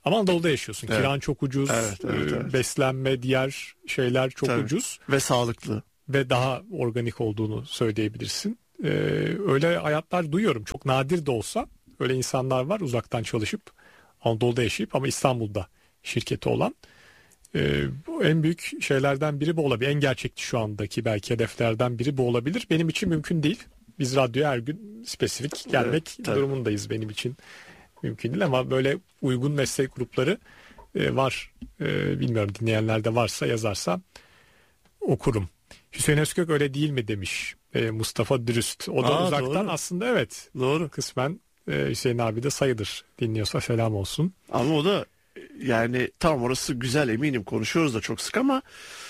Ama Anadolu'da yaşıyorsun. Evet. Kiran çok ucuz. Evet, evet, e, evet. Beslenme, diğer şeyler çok Tabii. ucuz. Ve sağlıklı. Ve daha organik olduğunu söyleyebilirsin. Ee, öyle hayatlar duyuyorum. Çok nadir de olsa öyle insanlar var uzaktan çalışıp Anadolu'da yaşayıp ama İstanbul'da şirketi olan. Ee, bu en büyük şeylerden biri bu olabilir. En gerçekçi şu andaki belki hedeflerden biri bu olabilir. Benim için mümkün değil. Biz radyoya her gün spesifik gelmek Evet, tabii. durumundayız. Benim için mümkün değil ama böyle uygun meslek grupları e, var. E, bilmiyorum, dinleyenler de varsa yazarsa okurum. Hüseyin Özkök öyle değil mi demiş e, Mustafa Dürüst. O da Aa, uzaktan doğru. aslında evet Doğru. kısmen e, Hüseyin abi de sayılır. Dinliyorsa selam olsun. Ama o da yani tamam, orası güzel, eminim konuşuyoruz da çok sık ama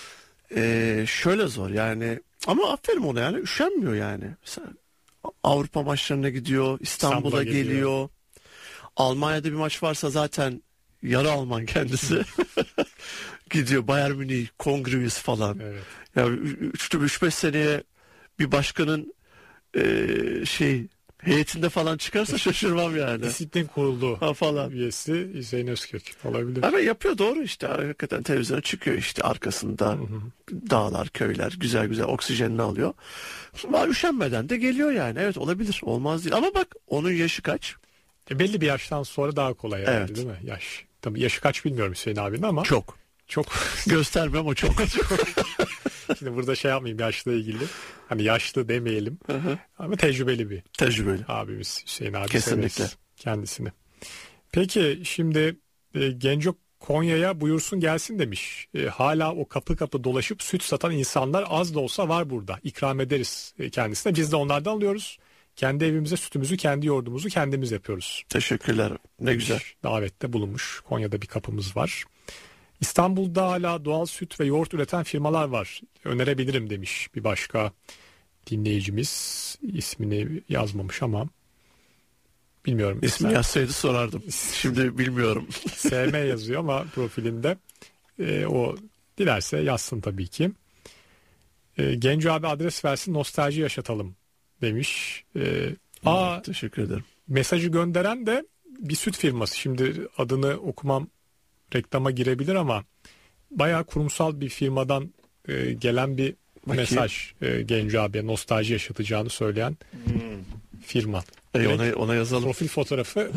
e, şöyle zor yani. Ama aferin ona, yani üşenmiyor yani. Mesela Avrupa maçlarına gidiyor, İstanbul'a, İstanbul'a geliyor. geliyor. Almanya'da bir maç varsa zaten yarı Alman kendisi. Gidiyor Bayern Münih, Kongrevius falan. Evet. Ya üç beş seneye bir başkanın e, şey heyetinde falan çıkarsa şaşırmam yani. Disiplin kurulu Ha falan. üyesi Hüseyin Özkök olabilir. Ama yapıyor, doğru işte. Hakikaten televizyona çıkıyor işte, arkasında dağlar, köyler, güzel güzel oksijenini alıyor. Ama üşenmeden de geliyor yani. Evet, olabilir. Olmaz değil. Ama bak, onun yaşı kaç? E, belli bir yaştan sonra daha kolay herhalde, Evet. değil mi? Yaş. Tabii yaşı kaç bilmiyorum Hüseyin abinin ama Çok. çok. Göstermem o çok. Şimdi burada şey yapmayayım yaşla ilgili. Hani yaşlı demeyelim. Ama tecrübeli bir Tecrübeli. abimiz Hüseyin abi. Kesinlikle. Severiz kendisini. Peki şimdi e, Genco Konya'ya buyursun gelsin demiş. E, hala o kapı kapı dolaşıp süt satan insanlar az da olsa var burada. İkram ederiz e, kendisine. Biz de onlardan alıyoruz. Kendi evimize sütümüzü, kendi yoğurdumuzu kendimiz yapıyoruz. Teşekkürler. Ne güzel. Davette bulunmuş. Konya'da bir kapımız var. İstanbul'da hala doğal süt ve yoğurt üreten firmalar var. Önerebilirim demiş bir başka dinleyicimiz. İsmini yazmamış ama bilmiyorum. İsmi İsmi yazsaydı sorardım. Şimdi bilmiyorum. S M yazıyor ama profilinde. E, o dilerse yazsın tabii ki. E, Genco abi adres versin, nostalji yaşatalım demiş. E, aa, Teşekkür ederim. mesajı gönderen de bir süt firması. Şimdi adını okumam, reklama girebilir ama bayağı kurumsal bir firmadan e, gelen bir Bakayım. mesaj. E, Genco abiye nostalji yaşatacağını söyleyen firma. E, Direkt ona, ona yazalım. profil fotoğrafı.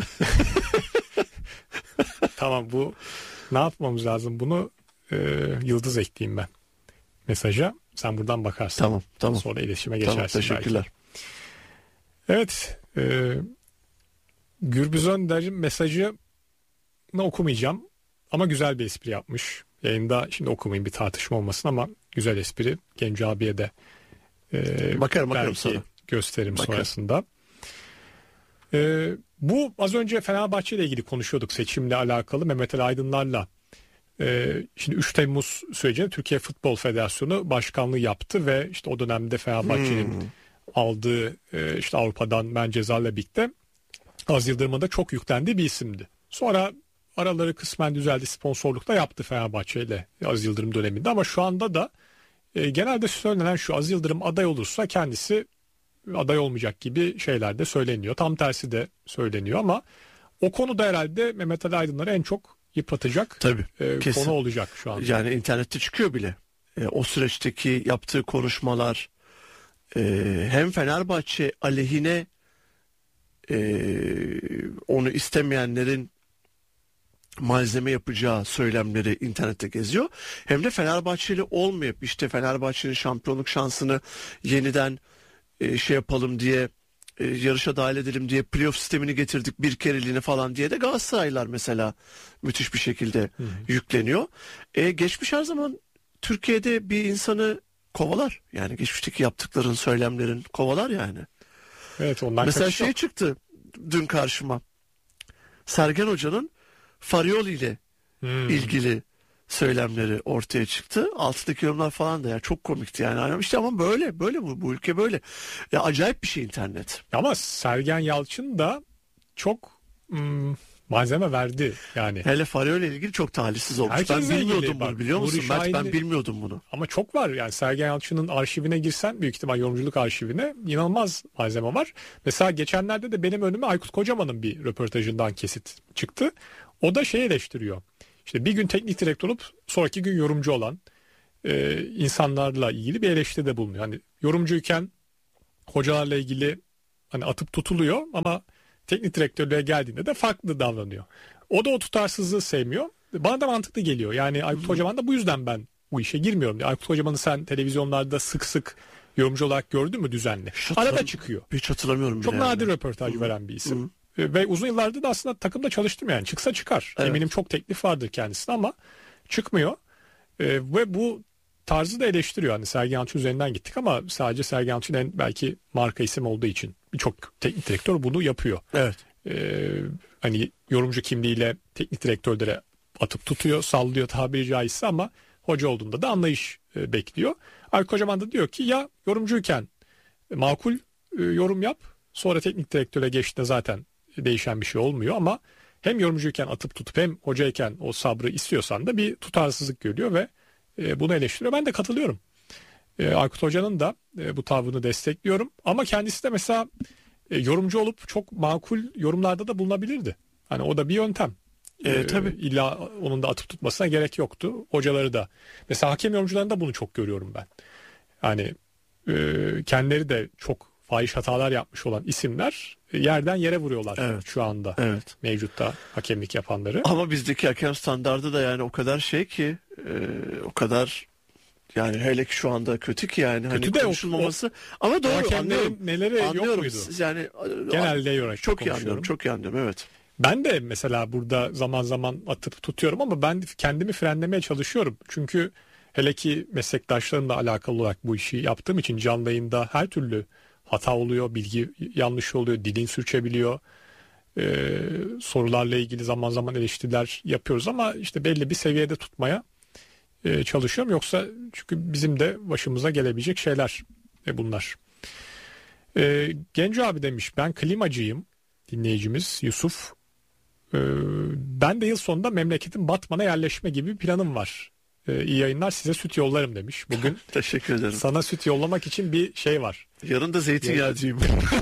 Tamam, bu ne yapmamız lazım? Bunu e, yıldız ekleyeyim ben mesaja. Sen buradan bakarsın. Tamam, tamam. Sonra iletişime Tamam, geçersin. teşekkürler. Belki. Evet. E, Gürbüz Önder'in mesajını okumayacağım. Ama güzel bir espri yapmış. Yayında şimdi okumayayım, bir tartışma olmasın ama güzel espri. Genco abiye de e, Bakarım, bakarım belki sonra. gösteririm Bakarım. sonrasında. E, bu az önce Fenerbahçe ile ilgili konuşuyorduk, seçimle alakalı Mehmet Ali Aydınlar'la. E, şimdi üç Temmuz sürecinde Türkiye Futbol Federasyonu başkanlığı yaptı ve işte o dönemde Fenerbahçe'nin Hmm. aldığı e, işte Avrupa'dan ben cezayla birlikte Az Yıldırım'a da çok yüklendiği bir isimdi. Sonra araları kısmen düzeldi, sponsorlukta yaptı Fenerbahçe ile Az Yıldırım döneminde ama şu anda da e, genelde söylenen şu: Az Yıldırım aday olursa kendisi aday olmayacak gibi şeyler de söyleniyor. Tam tersi de söyleniyor ama o konuda herhalde Mehmet Ali Aydınlar'ı en çok yıpratacak Tabii, e, kesin. konu olacak şu an. Yani internette çıkıyor bile. E, o süreçteki yaptığı konuşmalar e, hem Fenerbahçe aleyhine e, onu istemeyenlerin malzeme yapacağı söylemleri internette geziyor. Hem de Fenerbahçeli olmayıp işte Fenerbahçe'nin şampiyonluk şansını yeniden e, şey yapalım diye, e, yarışa dahil edelim diye playoff sistemini getirdik bir kereliğine falan diye de Galatasaraylılar mesela müthiş bir şekilde yükleniyor. E, geçmiş her zaman Türkiye'de bir insanı kovalar. Yani geçmişteki yaptıkların, söylemlerin kovalar yani. Evet, ondan Mesela kaçış şey yok. çıktı dün karşıma. Sergen Hoca'nın Farioli ile Hmm. ilgili söylemleri ortaya çıktı. Altındaki yorumlar falan da ya çok komikti yani. İşte ama böyle böyle bu, bu ülke böyle. Ya acayip bir şey internet. Ama Sergen Yalçın da çok hmm, malzeme verdi yani. Hele Fario ile ilgili çok talihsiz olmuş. Herkesle Ben bilmiyordum ilgili bunu bak, biliyor musun? Nuri Mert, ben Şahin'i- bilmiyordum bunu. Ama çok var yani Sergen Yalçın'ın arşivine girsen büyük ihtimal yorumculuk arşivine inanılmaz malzeme var. Mesela geçenlerde de benim önüme Aykut Kocaman'ın bir röportajından kesit çıktı. O da şey eleştiriyor. İşte bir gün teknik direktör olup sonraki gün yorumcu olan e, insanlarla ilgili bir eleştiride bulunuyor. Hani yorumcuyken hocalarla ilgili hani atıp tutuluyor ama teknik direktörlüğe geldiğinde de farklı davranıyor. O da o tutarsızlığı sevmiyor. Bana da mantıklı geliyor. Yani Aykut Kocaman da bu yüzden ben bu işe girmiyorum. Aykut Kocaman'ı sen televizyonlarda sık sık yorumcu olarak gördün mü düzenli? Arada çıkıyor. Hiç hatırlamıyorum bile. Çok yani. nadir röportaj veren bir isim. Ve uzun yıllardır da aslında takımda çalıştım yani. Çıksa çıkar. Evet. Eminim çok teklif vardır kendisine ama çıkmıyor. Ee, ve bu tarzı da eleştiriyor. Hani Sergen Yalçın üzerinden gittik ama sadece Sergen Yalçın en belki marka isim olduğu için birçok teknik direktör bunu yapıyor. Evet. Ee, hani yorumcu kimliğiyle teknik direktörlere atıp tutuyor, sallıyor tabiri caizse ama hoca olduğunda da anlayış e, bekliyor. Aykut Kocaman da diyor ki ya yorumcuyken makul e, yorum yap, sonra teknik direktöre geçtiğinde zaten değişen bir şey olmuyor ama hem yorumcuyken atıp tutup hem hocayken o sabrı istiyorsan da bir tutarsızlık görüyor ve e, bunu eleştiriyor. Ben de katılıyorum. E, Aykut Hoca'nın da e, bu tavrını destekliyorum ama kendisi de mesela e, yorumcu olup çok makul yorumlarda da bulunabilirdi. Hani o da bir yöntem. E, E, tabii. İlla onun da atıp tutmasına gerek yoktu. Hocaları da. Mesela hakem yorumcularında bunu çok görüyorum ben. Yani e, kendileri de çok fahiş hatalar yapmış olan isimler e, yerden yere vuruyorlar Evet. şu anda. Evet. Mevcutta hakemlik yapanları. Ama bizdeki hakem standardı da yani o kadar şey ki e, o kadar yani hele ki şu anda kötü ki yani Kötü hani de o- konuşulmaması. Ama O doğru hakemlerin anlıyorum. neleri yok Anlıyorum. muydu? Yani Genelde yorarak çok iyi konuşuyorum. anlıyorum. Çok iyi anlıyorum. Evet. Ben de mesela burada zaman zaman atıp tutuyorum ama ben kendimi frenlemeye çalışıyorum. Çünkü hele ki meslektaşlarımla alakalı olarak bu işi yaptığım için canlı yayında her türlü hata oluyor, bilgi yanlış oluyor, dilin sürçebiliyor. Ee, sorularla ilgili zaman zaman eleştiriler yapıyoruz ama işte belli bir seviyede tutmaya e, çalışıyorum. Yoksa çünkü bizim de başımıza gelebilecek şeyler e, bunlar. Ee, Genco abi demiş ben klimacıyım, dinleyicimiz Yusuf. Ee, ben de yıl sonunda memleketin Batman'a yerleşme gibi bir planım var. Ee, iyi yayınlar, size süt yollarım demiş. Bugün Teşekkür ederim. sana süt yollamak için bir şey var. Yarın da zeytinyağcıyım.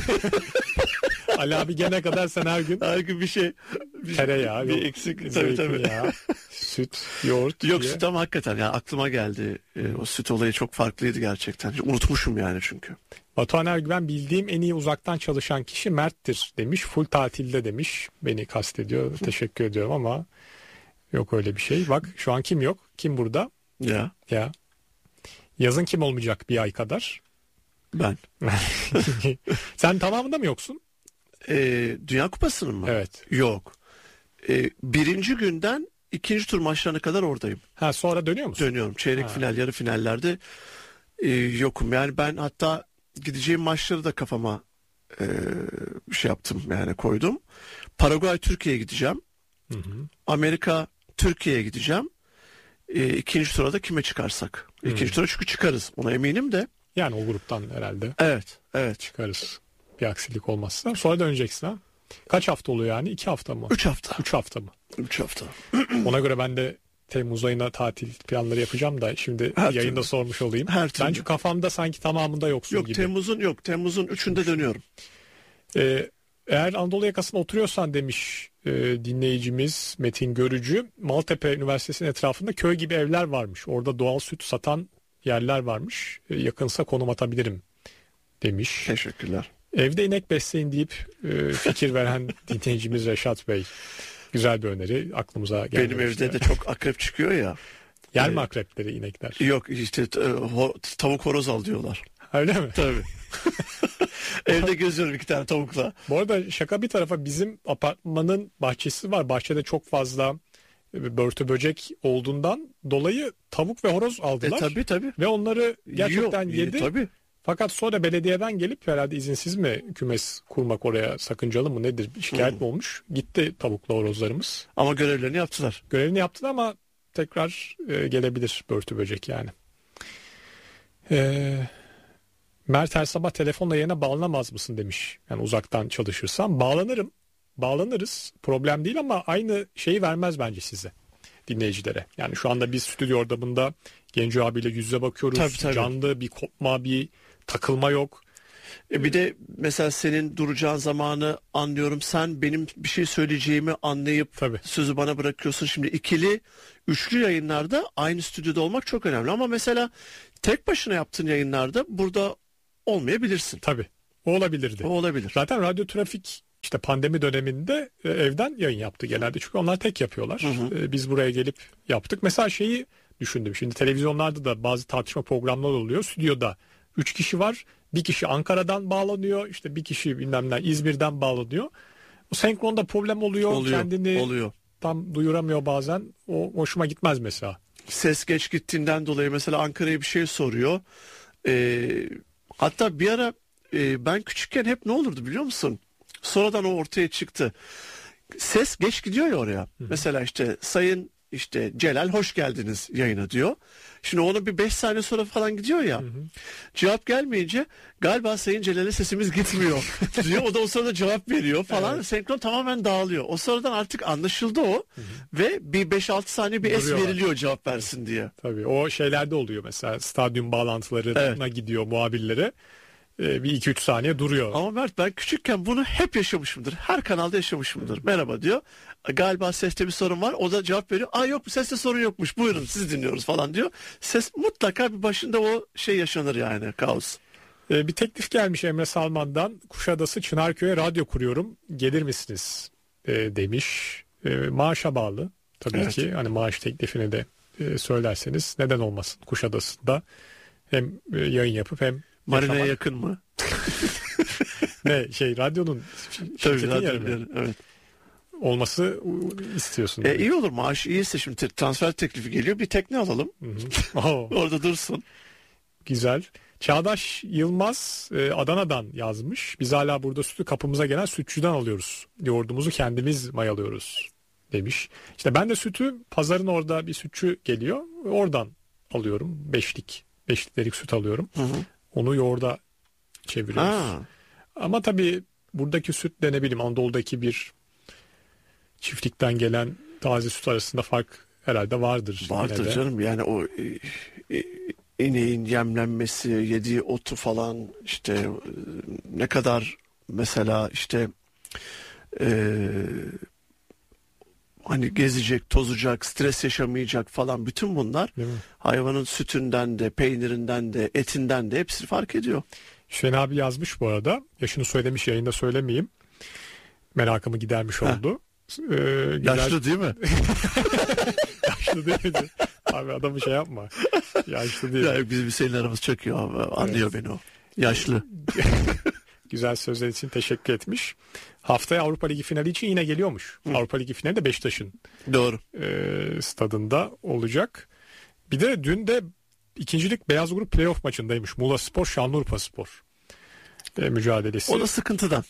Ali abi gene kadar sen her gün Her gün bir şey bir, tereyağı, bir yok, eksik tabii tabii. zeytinyağı, süt, yoğurt Yok diye. süt ama hakikaten yani aklıma geldi. E, o süt olayı çok farklıydı gerçekten. Unutmuşum yani çünkü. Batuhan Ergüven bildiğim en iyi uzaktan çalışan kişi Mert'tir demiş. Full tatilde demiş. Beni kastediyor. Teşekkür ediyorum ama yok öyle bir şey. Bak şu an kim yok? Kim burada? Ya Ya. Yazın kim olmayacak bir ay kadar? ben. Sen tamamında mı yoksun? E, Dünya Kupası'nın mı? Evet. Yok. E, birinci günden ikinci tur maçlarına kadar oradayım. Ha sonra dönüyor musun? Dönüyorum. Çeyrek Ha. final, yarı finallerde e, yokum. Yani ben hatta gideceğim maçları da kafama e, şey yaptım yani koydum. Paraguay Türkiye'ye gideceğim. Hı hı. Amerika Türkiye'ye gideceğim. E, ikinci tura da kime çıkarsak. İkinci tura çünkü çıkarız. Ona eminim de. Yani o gruptan herhalde Evet. Evet. çıkarız. Bir aksilik olmazsa. Sonra döneceksin ha. Kaç hafta oluyor yani? İki hafta mı? Üç hafta. Üç hafta mı? Üç hafta. Ona göre ben de Temmuz ayına tatil planları yapacağım da şimdi Her yayında türlü. sormuş olayım. Her türlü. Bence kafamda sanki tamamında yoksun Yok gibi. Temmuz'un yok. Temmuz'un üçünde dönüyorum. Ee, eğer Anadolu yakasında oturuyorsan demiş e, dinleyicimiz Metin Görücü, Maltepe Üniversitesi'nin etrafında köy gibi evler varmış. Orada doğal süt satan yerler varmış. E, yakınsa konum atabilirim demiş. Teşekkürler. Evde inek besleyin deyip e, fikir veren dinleyicimiz Reşat Bey. Güzel bir öneri aklımıza geldi. Benim evde de çok akrep çıkıyor ya. Yer mi akrepleri inekler? Yok işte e, ho- tavuk horoz al diyorlar. Öyle mi? Tabii. Evde geziyorum iki tane tavukla. Bu arada şaka bir tarafa bizim apartmanın bahçesi var. Bahçede çok fazla börtü böcek olduğundan dolayı tavuk ve horoz E aldılar. tabii tabii. Ve onları gerçekten Yiyor, yedi. e, tabii. Fakat sonra belediyeden gelip herhalde izinsiz mi kümes kurmak oraya sakıncalı mı nedir şikayet mi olmuş? Gitti tavukla horozlarımız. Ama görevlerini yaptılar. Görevini yaptılar ama tekrar e, gelebilir börtü böcek yani. Eee Mert her sabah telefonla yayına bağlanamaz mısın demiş. Yani uzaktan çalışırsam bağlanırım. bağlanırız. Problem değil ama aynı şeyi vermez bence size, dinleyicilere. Yani şu anda biz stüdyo ortamında Genco abiyle yüz yüze bakıyoruz. Tabii, tabii. Canlı bir kopma, bir takılma yok. E bir de mesela senin duracağın zamanı anlıyorum. Sen benim bir şey söyleyeceğimi anlayıp Tabii. sözü bana bırakıyorsun. Şimdi ikili, üçlü yayınlarda aynı stüdyoda olmak çok önemli. Ama mesela tek başına yaptığın yayınlarda burada olmayabilirsin. Tabii. O olabilirdi. O olabilir. Zaten Radyo Trafik işte pandemi döneminde e, evden yayın yaptı genelde. Çünkü onlar tek yapıyorlar. Hı hı. E, biz buraya gelip yaptık. Mesela şeyi düşündüm. Şimdi televizyonlarda da bazı tartışma programları oluyor. Stüdyoda üç kişi var. Bir kişi Ankara'dan bağlanıyor. İşte bir kişi bilmem ne İzmir'den bağlanıyor. O senkronda problem oluyor. Oluyor, Kendini oluyor. tam duyuramıyor bazen. O hoşuma gitmez mesela. Ses geç gittiğinden dolayı mesela Ankara'ya bir şey soruyor. Ee, hatta bir ara e, ben küçükken hep ne olurdu biliyor musun? Sonradan o ortaya çıktı. Ses geç gidiyor ya oraya. Hı-hı. Mesela işte sayın işte Celal hoş geldiniz yayına diyor. Şimdi onu bir beş saniye sonra falan gidiyor ya. Hı hı. Cevap gelmeyince galiba Sayın Celal'e sesimiz gitmiyor diyor. O da o sırada cevap veriyor falan. Evet. Senkron tamamen dağılıyor. O sıradan artık anlaşıldı o. Hı hı. Ve bir beş altı saniye bir es veriliyor cevap versin diye. Tabii o şeylerde oluyor mesela stadyum bağlantılarına evet. gidiyor muhabirlere. Bir iki üç saniye duruyor. Ama Mert ben küçükken bunu hep yaşamışımdır. Her kanalda yaşamışımdır. Merhaba diyor. Galiba seste bir sorun var. O da cevap veriyor. Aa yok seste sorun yokmuş. Buyurun siz dinliyoruz falan diyor. Ses mutlaka bir başında o şey yaşanır yani kaos. Ee, bir teklif gelmiş Emre Salman'dan. Kuşadası Çınarköy'e radyo kuruyorum. Gelir misiniz? Ee, demiş. Ee, maaşa bağlı. Tabii evet. ki hani maaş teklifini de e, söylerseniz neden olmasın Kuşadası'nda. Hem e, yayın yapıp hem Marina'ya yakın mı? ne şey radyonun tabii radyonun evet. olması istiyorsun. E, iyi olur maaş iyiyse şimdi transfer teklifi geliyor bir tekne alalım. Orada dursun. Güzel. Çağdaş Yılmaz e, Adana'dan yazmış. Biz hala burada sütü kapımıza gelen sütçüden alıyoruz. Yoğurdumuzu kendimiz mayalıyoruz demiş. İşte ben de sütü pazarın orada bir sütçü geliyor. Oradan alıyorum. Beşlik. Beş litrelik süt alıyorum. Hı hı. Onu yoğurda çeviriyoruz. Ha. Ama tabii buradaki sütle ne bileyim Anadolu'daki bir çiftlikten gelen taze süt arasında fark herhalde vardır. Vardır canım yani o e, e, ineğin yemlenmesi, yediği otu falan işte e, ne kadar mesela işte e, hani gezecek, tozacak, stres yaşamayacak falan bütün bunlar hayvanın sütünden de, peynirinden de, etinden de hepsi fark ediyor. Hüseyin abi yazmış bu arada. Yaşını söylemiş yayında söylemeyeyim. Merakımı gidermiş oldu. Ee, Yaşlı gider... değil mi? Yaşlı değil mi? Abi adamı şey yapma. Yaşlı değil. Ya, bizim Hüseyin aramız çok iyi abi. Anlıyor evet. beni o. Yaşlı. Güzel sözler için teşekkür etmiş. Haftaya Avrupa Ligi finali için yine geliyormuş. Hı. Avrupa Ligi finali de Beşiktaş'ın Doğru. E, stadında olacak. Bir de dün de ikincilik Beyaz Grup playoff maçındaymış. Muğla Spor, Şanlıurfa Spor e, mücadelesi. O da sıkıntıdan.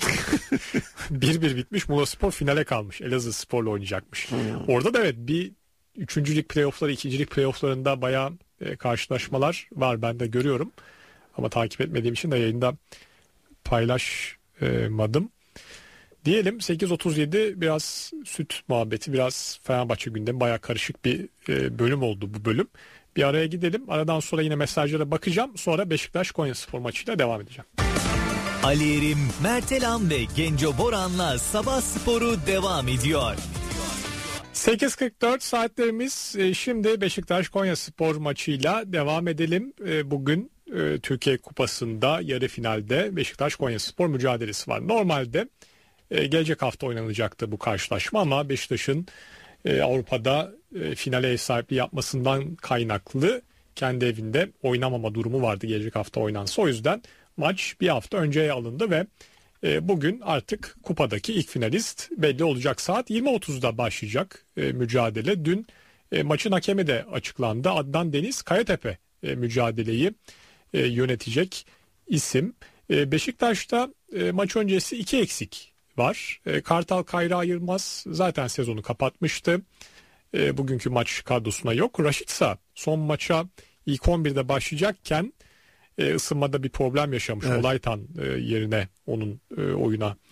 bir bir bitmiş. Muğla Spor finale kalmış. Elazığ Spor'la oynayacakmış. Hmm. Orada da evet bir üçüncülük playoffları, ikincilik playofflarında bayağı e, karşılaşmalar var. Ben de görüyorum. Ama takip etmediğim için de yayında paylaşmadım. Diyelim sekiz otuz yedi biraz süt muhabbeti, biraz Fenerbahçe gündemi, bayağı karışık bir e, bölüm oldu bu bölüm. Bir araya gidelim. Aradan sonra yine mesajlara bakacağım. Sonra Beşiktaş Konyaspor maçıyla devam edeceğim. Ali Erim, Mertelan ve Genco Boran'la Sabah Sporu devam ediyor. sekiz kırk dört saatlerimiz. Şimdi Beşiktaş Konyaspor maçıyla devam edelim. Bugün Türkiye Kupası'nda yarı finalde Beşiktaş Konyaspor mücadelesi var. Normalde gelecek hafta oynanacaktı bu karşılaşma ama Beşiktaş'ın Avrupa'da finale ev sahipliği yapmasından kaynaklı kendi evinde oynamama durumu vardı gelecek hafta oynansa. O yüzden maç bir hafta önceye alındı ve bugün artık kupadaki ilk finalist belli olacak. Saat yirmi otuzda başlayacak mücadele. Dün maçın hakemi de açıklandı. Adnan Deniz Kayatepe mücadeleyi yönetecek isim. Beşiktaş'ta maç öncesi iki eksik var. Kartal Kayra Yılmaz zaten sezonu kapatmıştı. Bugünkü maç kadrosuna yok. Raşitsa son maça ilk on birde başlayacakken ısınmada bir problem yaşamış. Evet. Olaytan yerine onun oyuna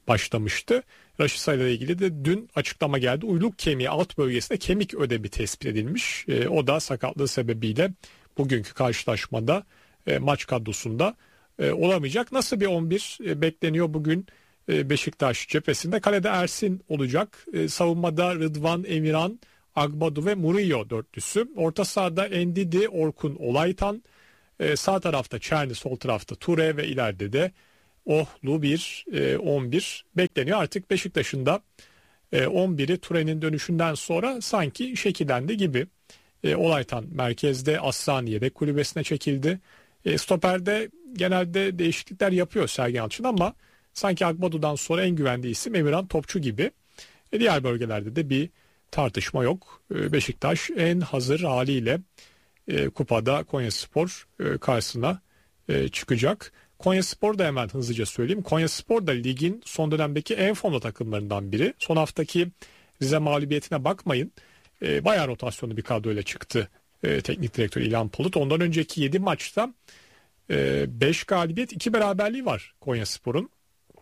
başlamıştı. Rashica ile ilgili de dün açıklama geldi. Uyluk kemiği alt bölgesinde kemik ödemi tespit edilmiş. E, o da sakatlığı sebebiyle bugünkü karşılaşmada e, maç kadrosunda e, olamayacak. Nasıl bir on bir e, bekleniyor bugün e, Beşiktaş cephesinde? Kalede Ersin olacak. E, savunmada Rıdvan, Emirhan, Agbadu ve Murillo dörtlüsü. Orta sahada Endidi, Orkun, Olaytan. E, sağ tarafta Çerni, sol tarafta Ture ve ileride de Ohlu bir e, on bir bekleniyor. Artık Beşiktaş'ın da e, on biri Ture'nin dönüşünden sonra sanki şekillendi gibi. E, Olaytan merkezde, Asllani yedek kulübesine çekildi. E, stoperde genelde değişiklikler yapıyor Sergen Yalçın ama sanki Agbadu'dan sonra en güvendiği isim Emirhan Topçu gibi. E, diğer bölgelerde de bir tartışma yok. E, Beşiktaş en hazır haliyle e, kupada Konyaspor e, karşısına e, çıkacak. Konyaspor da hemen hızlıca söyleyeyim. Konyaspor da ligin son dönemdeki en formda takımlarından biri. Son haftaki Rize mağlubiyetine bakmayın. E, bayağı rotasyonlu bir kadroyla çıktı e, teknik direktör İlhan Palut. Ondan önceki yedi maçta beş e, galibiyet iki beraberliği var Konyaspor'un.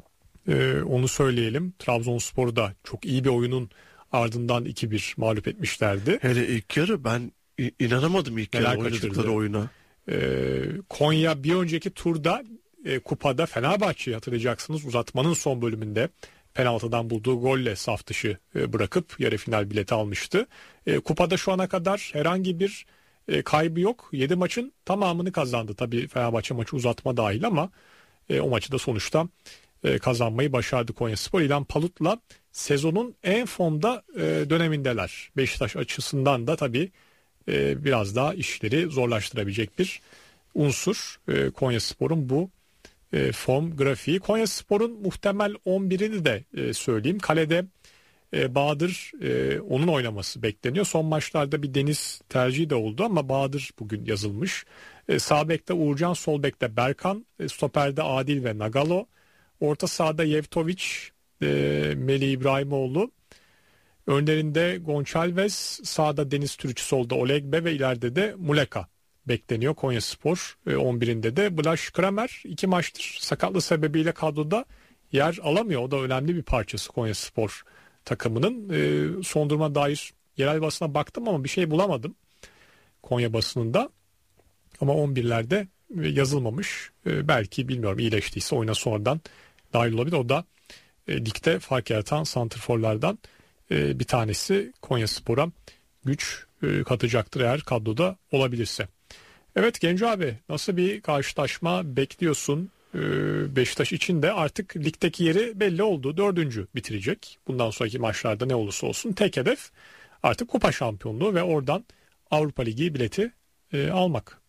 E, onu söyleyelim. Trabzonspor'u da çok iyi bir oyunun ardından iki bir mağlup etmişlerdi. Hele ilk yarı ben inanamadım ilk Neler yarı oynadıkları kaçırdı. oyuna. E, Konya bir önceki turda e, kupada Fenerbahçe'yi hatırlayacaksınız. Uzatmanın son bölümünde penaltıdan bulduğu golle saf dışı e, bırakıp yarı final bileti almıştı. E, kupada şu ana kadar herhangi bir e, kaybı yok. yedi maçın tamamını kazandı. Tabii Fenerbahçe maçı uzatma dahil ama e, o maçı da sonuçta e, kazanmayı başardı Konyaspor. İlhan Palut'la sezonun en formda e, dönemindeler. Beşiktaş açısından da tabii e, biraz daha işleri zorlaştırabilecek bir unsur e, Konyaspor'un bu e, form grafiği. Konyaspor'un muhtemel on birini de e, söyleyeyim. Kalede e, Bahadır e, onun oynaması bekleniyor. Son maçlarda bir Deniz tercihi de oldu ama Bahadır bugün yazılmış. E, sağ bekte Uğurcan, sol bekte Berkan, e, stoperde Adil ve Nagalo. Orta sahada Yevtoviç, e, Melih İbrahimoğlu. Önlerinde Gonçalves, sağda Deniz Türüç, solda Olegbe ve ileride de Muleka bekleniyor Konyaspor on birinde de. Blaž Kramer iki maçtır sakatlığı sebebiyle kadroda yer alamıyor. O da önemli bir parçası Konyaspor takımının. E, son duruma dair yerel basına baktım ama bir şey bulamadım Konya basınında. Ama on birlerde yazılmamış. E, belki bilmiyorum iyileştiyse oyuna sonradan dahil olabilir. O da e, ligde fark yaratan santrforlardan e, bir tanesi. Konyaspor'a güç e, katacaktır eğer kadroda olabilirse. Evet Genco abi, nasıl bir karşılaşma bekliyorsun? Ee, Beşiktaş için de artık ligdeki yeri belli oldu. Dördüncü bitirecek. Bundan sonraki maçlarda ne olursa olsun tek hedef artık kupa şampiyonluğu ve oradan Avrupa Ligi bileti e, almak.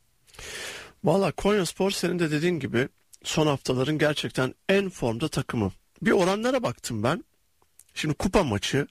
Valla Konyaspor senin de dediğin gibi son haftaların gerçekten en formda takımı. Bir oranlara baktım ben. Şimdi kupa maçı.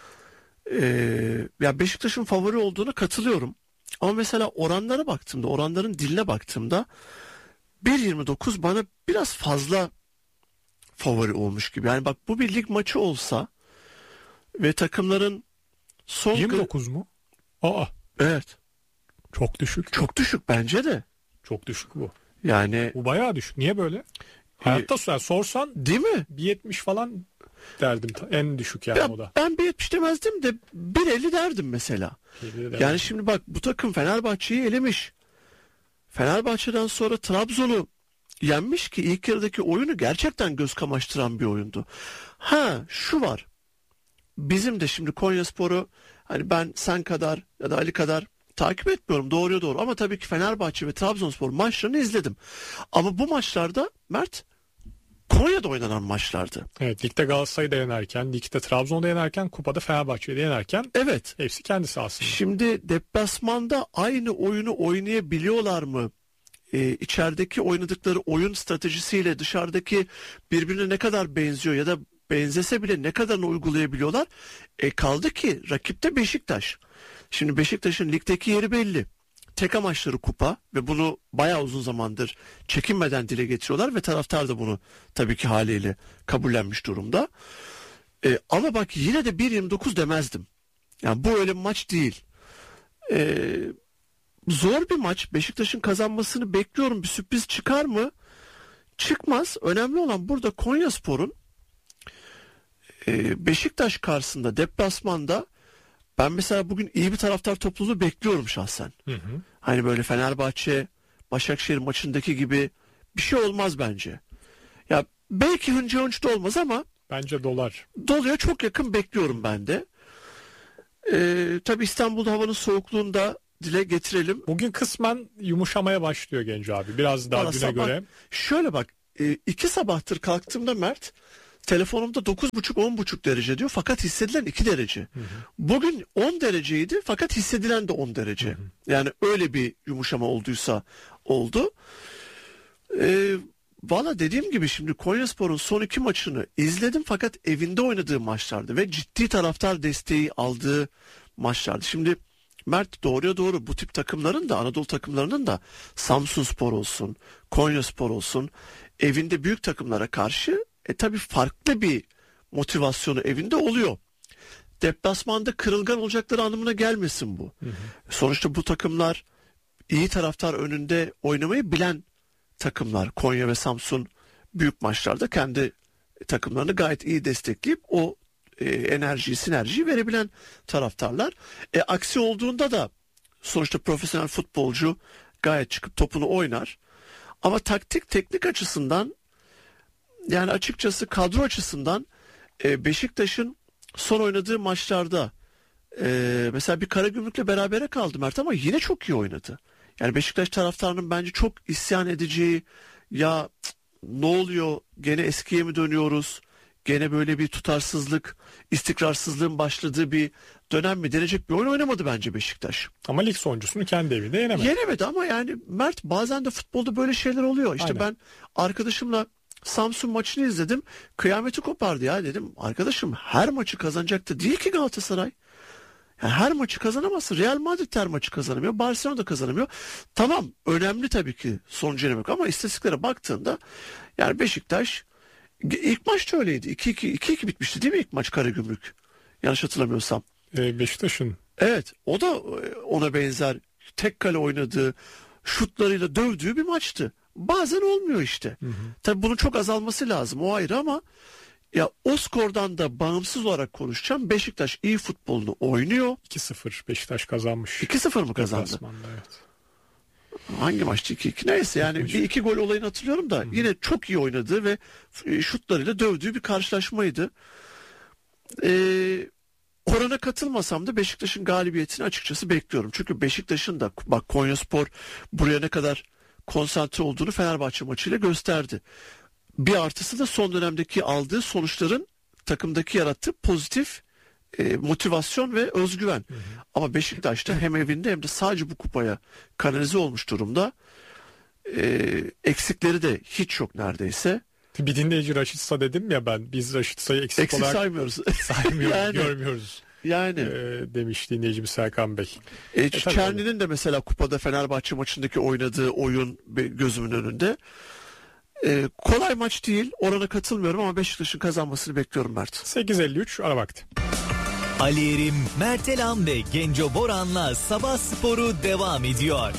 Ee, ya Beşiktaş'ın favori olduğuna katılıyorum. Ama mesela oranlara baktığımda, oranların diline baktığımda bir yirmi dokuz bana biraz fazla favori olmuş gibi. Yani bak bu bir lig maçı olsa ve takımların son... yirmi dokuz mu? Aa. Evet. Çok düşük. Çok düşük bence de. Çok düşük bu. Yani... Bu bayağı düşük. Niye böyle? Hayatta yani, sorsan... Değil mi? bir yetmiş falan derdim. En düşük yani ya, o da. Ben bir yetmiş demezdim de bir elli derdim mesela. Yani şimdi bak bu takım Fenerbahçe'yi elemiş. Fenerbahçe'den sonra Trabzon'u yenmiş ki ilk yarıdaki oyunu gerçekten göz kamaştıran bir oyundu. Ha şu var. Bizim de şimdi Konyaspor'u hani ben sen kadar ya da Ali kadar takip etmiyorum doğruya doğru ama tabii ki Fenerbahçe ve Trabzonspor maçlarını izledim. Ama bu maçlarda Mert Konya'da oynanan maçlardı. Evet, ligde Galatasaray'da yenerken, ligde Trabzon'da yenerken, kupada Fenerbahçe'de yenerken evet. Hepsi kendisi aslında. Şimdi deplasmanda aynı oyunu oynayabiliyorlar mı? Ee, içerideki oynadıkları oyun stratejisiyle dışarıdaki birbirine ne kadar benziyor ya da benzese bile ne kadarını uygulayabiliyorlar? E kaldı ki rakipte Beşiktaş. Şimdi Beşiktaş'ın ligdeki yeri belli. Tek amaçları kupa ve bunu bayağı uzun zamandır çekinmeden dile getiriyorlar ve taraftar da bunu tabii ki haliyle kabullenmiş durumda. Ee, ama bak yine de bir yirmi dokuz demezdim. Yani bu öyle bir maç değil. Ee, zor bir maç. Beşiktaş'ın kazanmasını bekliyorum. Bir sürpriz çıkar mı? Çıkmaz. Önemli olan burada Konyaspor'un e, Beşiktaş karşısında deplasmanda ben mesela bugün iyi bir taraftar topluluğu bekliyorum şahsen. Hı hı. Hani böyle Fenerbahçe Başakşehir maçındaki gibi bir şey olmaz bence. Ya belki hınca hınç da olmaz ama Bence dolar. doluya çok yakın bekliyorum ben de. Ee, tabii İstanbul'da havanın soğukluğunda dile getirelim. Bugün kısmen yumuşamaya başlıyor Genco abi. Biraz daha Valla güne sabah- göre. Şöyle bak, e, iki sabahtır kalktığımda Mert telefonumda dokuz buçuk on buçuk derece diyor fakat hissedilen iki derece. Bugün on dereceydi fakat hissedilen de on derece. Yani öyle bir yumuşama olduysa oldu. Ee, Valla dediğim gibi şimdi Konyaspor'un son iki maçını izledim fakat evinde oynadığı maçlardı ve ciddi taraftar desteği aldığı maçlardı. Şimdi Mert doğruya doğru bu tip takımların da Anadolu takımlarının da Samsunspor olsun, Konyaspor olsun evinde büyük takımlara karşı e, tabii farklı bir motivasyonu evinde oluyor. Deplasmanda kırılgan olacakları anlamına gelmesin bu. Hı hı. Sonuçta bu takımlar iyi taraftar önünde oynamayı bilen takımlar. Konya ve Samsun büyük maçlarda kendi takımlarını gayet iyi destekleyip o e, enerjiyi, sinerjiyi verebilen taraftarlar. E, aksi olduğunda da sonuçta profesyonel futbolcu gayet çıkıp topunu oynar. Ama taktik, teknik açısından yani açıkçası kadro açısından e, Beşiktaş'ın son oynadığı maçlarda e, mesela bir Karagümrük'le berabere kaldı Mert ama yine çok iyi oynadı. Yani Beşiktaş taraftarının bence çok isyan edeceği, ya cık, ne oluyor gene eskiye mi dönüyoruz, gene böyle bir tutarsızlık, istikrarsızlığın başladığı bir dönem mi denecek bir oyun oynamadı bence Beşiktaş. Ama lig sonuncusunu kendi evinde yenemedi. Yenemedi ama yani Mert bazen de futbolda böyle şeyler oluyor. İşte Aynen. ben arkadaşımla Samsun maçını izledim, kıyameti kopardı ya, dedim arkadaşım her maçı kazanacaktı değil ki Galatasaray. Yani her maçı kazanamazsın. Real Madrid her maçı kazanamıyor. Barcelona da kazanamıyor. Tamam, önemli tabii ki sonucu yenemek ama istatistiklere baktığında yani Beşiktaş ilk maçta öyleydi. iki iki iki iki bitmişti değil mi ilk maç Karagümrük? Yanlış hatırlamıyorsam. Ee, Beşiktaş'ın. Evet, o da ona benzer tek kale oynadığı, şutlarıyla dövdüğü bir maçtı. Bazen olmuyor işte. Hı hı. Tabii bunun çok azalması lazım, o ayrı ama ya o skordan da bağımsız olarak konuşacağım. Beşiktaş iyi futbolunu oynuyor. iki sıfır Beşiktaş kazanmış. iki sıfır mı kazandı? Evet. Hangi maçtı iki iki? Neyse yani bir iki gol olayını hatırlıyorum da Hı-hı. yine çok iyi oynadığı ve şutlarıyla dövdüğü bir karşılaşmaydı. Ee, orana katılmasam da Beşiktaş'ın galibiyetini açıkçası bekliyorum. Çünkü Beşiktaş'ın da bak Konyaspor buraya ne kadar konsantre olduğunu Fenerbahçe maçıyla gösterdi. Bir artısı da son dönemdeki aldığı sonuçların takımdaki yarattığı pozitif e, motivasyon ve özgüven. Hı hı. Ama Beşiktaş'ta hem evinde hem de sadece bu kupaya kanalize olmuş durumda. E, eksikleri de hiç yok neredeyse. Bir dinleyici Raşitsa dedim ya ben. Biz Raşitsa'yı eksik, eksik olarak saymıyoruz. saymıyoruz, yani, görmüyoruz. Yani. E, demiş dinleyicimiz Serkan Bey. E, e, Çerni'nin de mesela kupada Fenerbahçe maçındaki oynadığı oyun gözümün önünde. Ee, kolay maç değil. Orana katılmıyorum ama Beşiktaş'ın kazanmasını bekliyorum Mert. sekiz elli üç ara vakti. Ali Erim, Mertelan ve Genco Boran'la Sabah Sporu devam ediyor.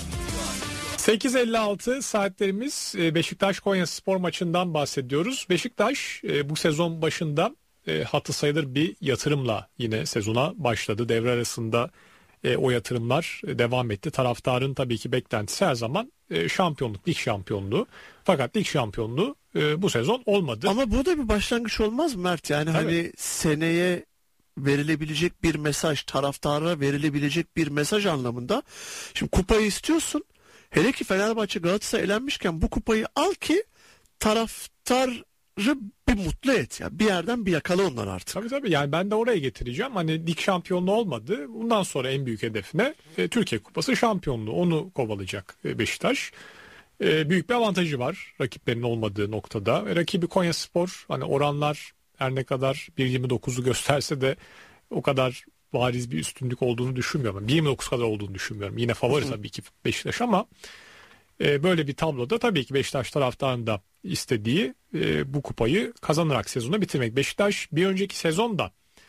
sekiz elli altı saatlerimiz. Beşiktaş Konyaspor maçından bahsediyoruz. Beşiktaş bu sezon başında hatı sayılır bir yatırımla yine sezona başladı. Devre arasında o yatırımlar devam etti. Taraftarın tabii ki beklentisi her zaman şampiyonluk, lig şampiyonluğu. Fakat lig şampiyonluğu bu sezon olmadı. Ama bu da bir başlangıç olmaz mı Mert? Yani tabii. Hani seneye verilebilecek bir mesaj, taraftara verilebilecek bir mesaj anlamında. Şimdi kupayı istiyorsun. Hele ki Fenerbahçe Galatasaray elenmişken bu kupayı al ki taraftarı bir mutlu et. Yani bir yerden bir yakala onları artık. Tabii tabii yani ben de oraya getireceğim. Hani lig şampiyonluğu olmadı. Bundan sonra en büyük hedefine e, Türkiye Kupası şampiyonluğu. Onu kovalayacak e, Beşiktaş. E, büyük bir avantajı var rakiplerinin olmadığı noktada. E, rakibi Konyaspor, hani oranlar her ne kadar bir yirmi dokuzu gösterse de o kadar bariz bir üstünlük olduğunu düşünmüyorum. bir yirmi dokuz kadar olduğunu düşünmüyorum. Yine favori tabii ki Beşiktaş ama e, böyle bir tabloda tabii ki Beşiktaş taraftarının da istediği e, bu kupayı kazanarak sezonu bitirmek. Beşiktaş bir önceki sezonda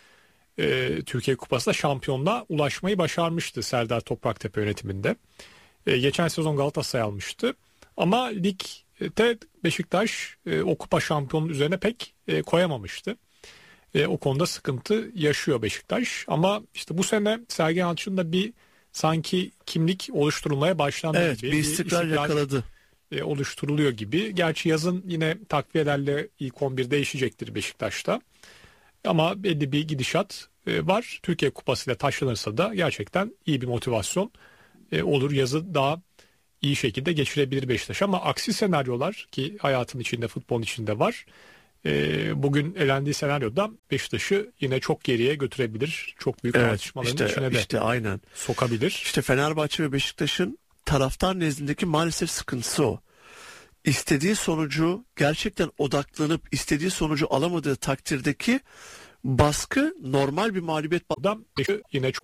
e, Türkiye Kupası'nda şampiyonluğa ulaşmayı başarmıştı Serdar Topraktepe yönetiminde. E, geçen sezon Galatasaray almıştı. Ama ligde Beşiktaş e, o kupa şampiyonluğu üzerine pek e, koyamamıştı. E, o konuda sıkıntı yaşıyor Beşiktaş. Ama işte bu sene Sergen Yalçın'ın da bir sanki kimlik oluşturulmaya başlandı Evet, gibi. bir istikrar, istikrar yakaladı. E, oluşturuluyor gibi. Gerçi yazın yine takviyelerle ilk on bir değişecektir Beşiktaş'ta. Ama belli bir gidişat e, var. Türkiye Kupası'yla taşlanırsa da gerçekten iyi bir motivasyon e, olur. Yazı daha iyi şekilde geçirebilir Beşiktaş. Ama aksi senaryolar ki hayatın içinde, futbolun içinde var. E, bugün elendiği senaryoda Beşiktaş'ı yine çok geriye götürebilir. Çok büyük evet, tartışmaların işte, içine de işte, aynen. sokabilir. İşte Fenerbahçe ve Beşiktaş'ın taraftar nezdindeki maalesef sıkıntısı o. İstediği sonucu gerçekten odaklanıp istediği sonucu alamadığı takdirdeki baskı normal bir mağlubiyet Adam yine çok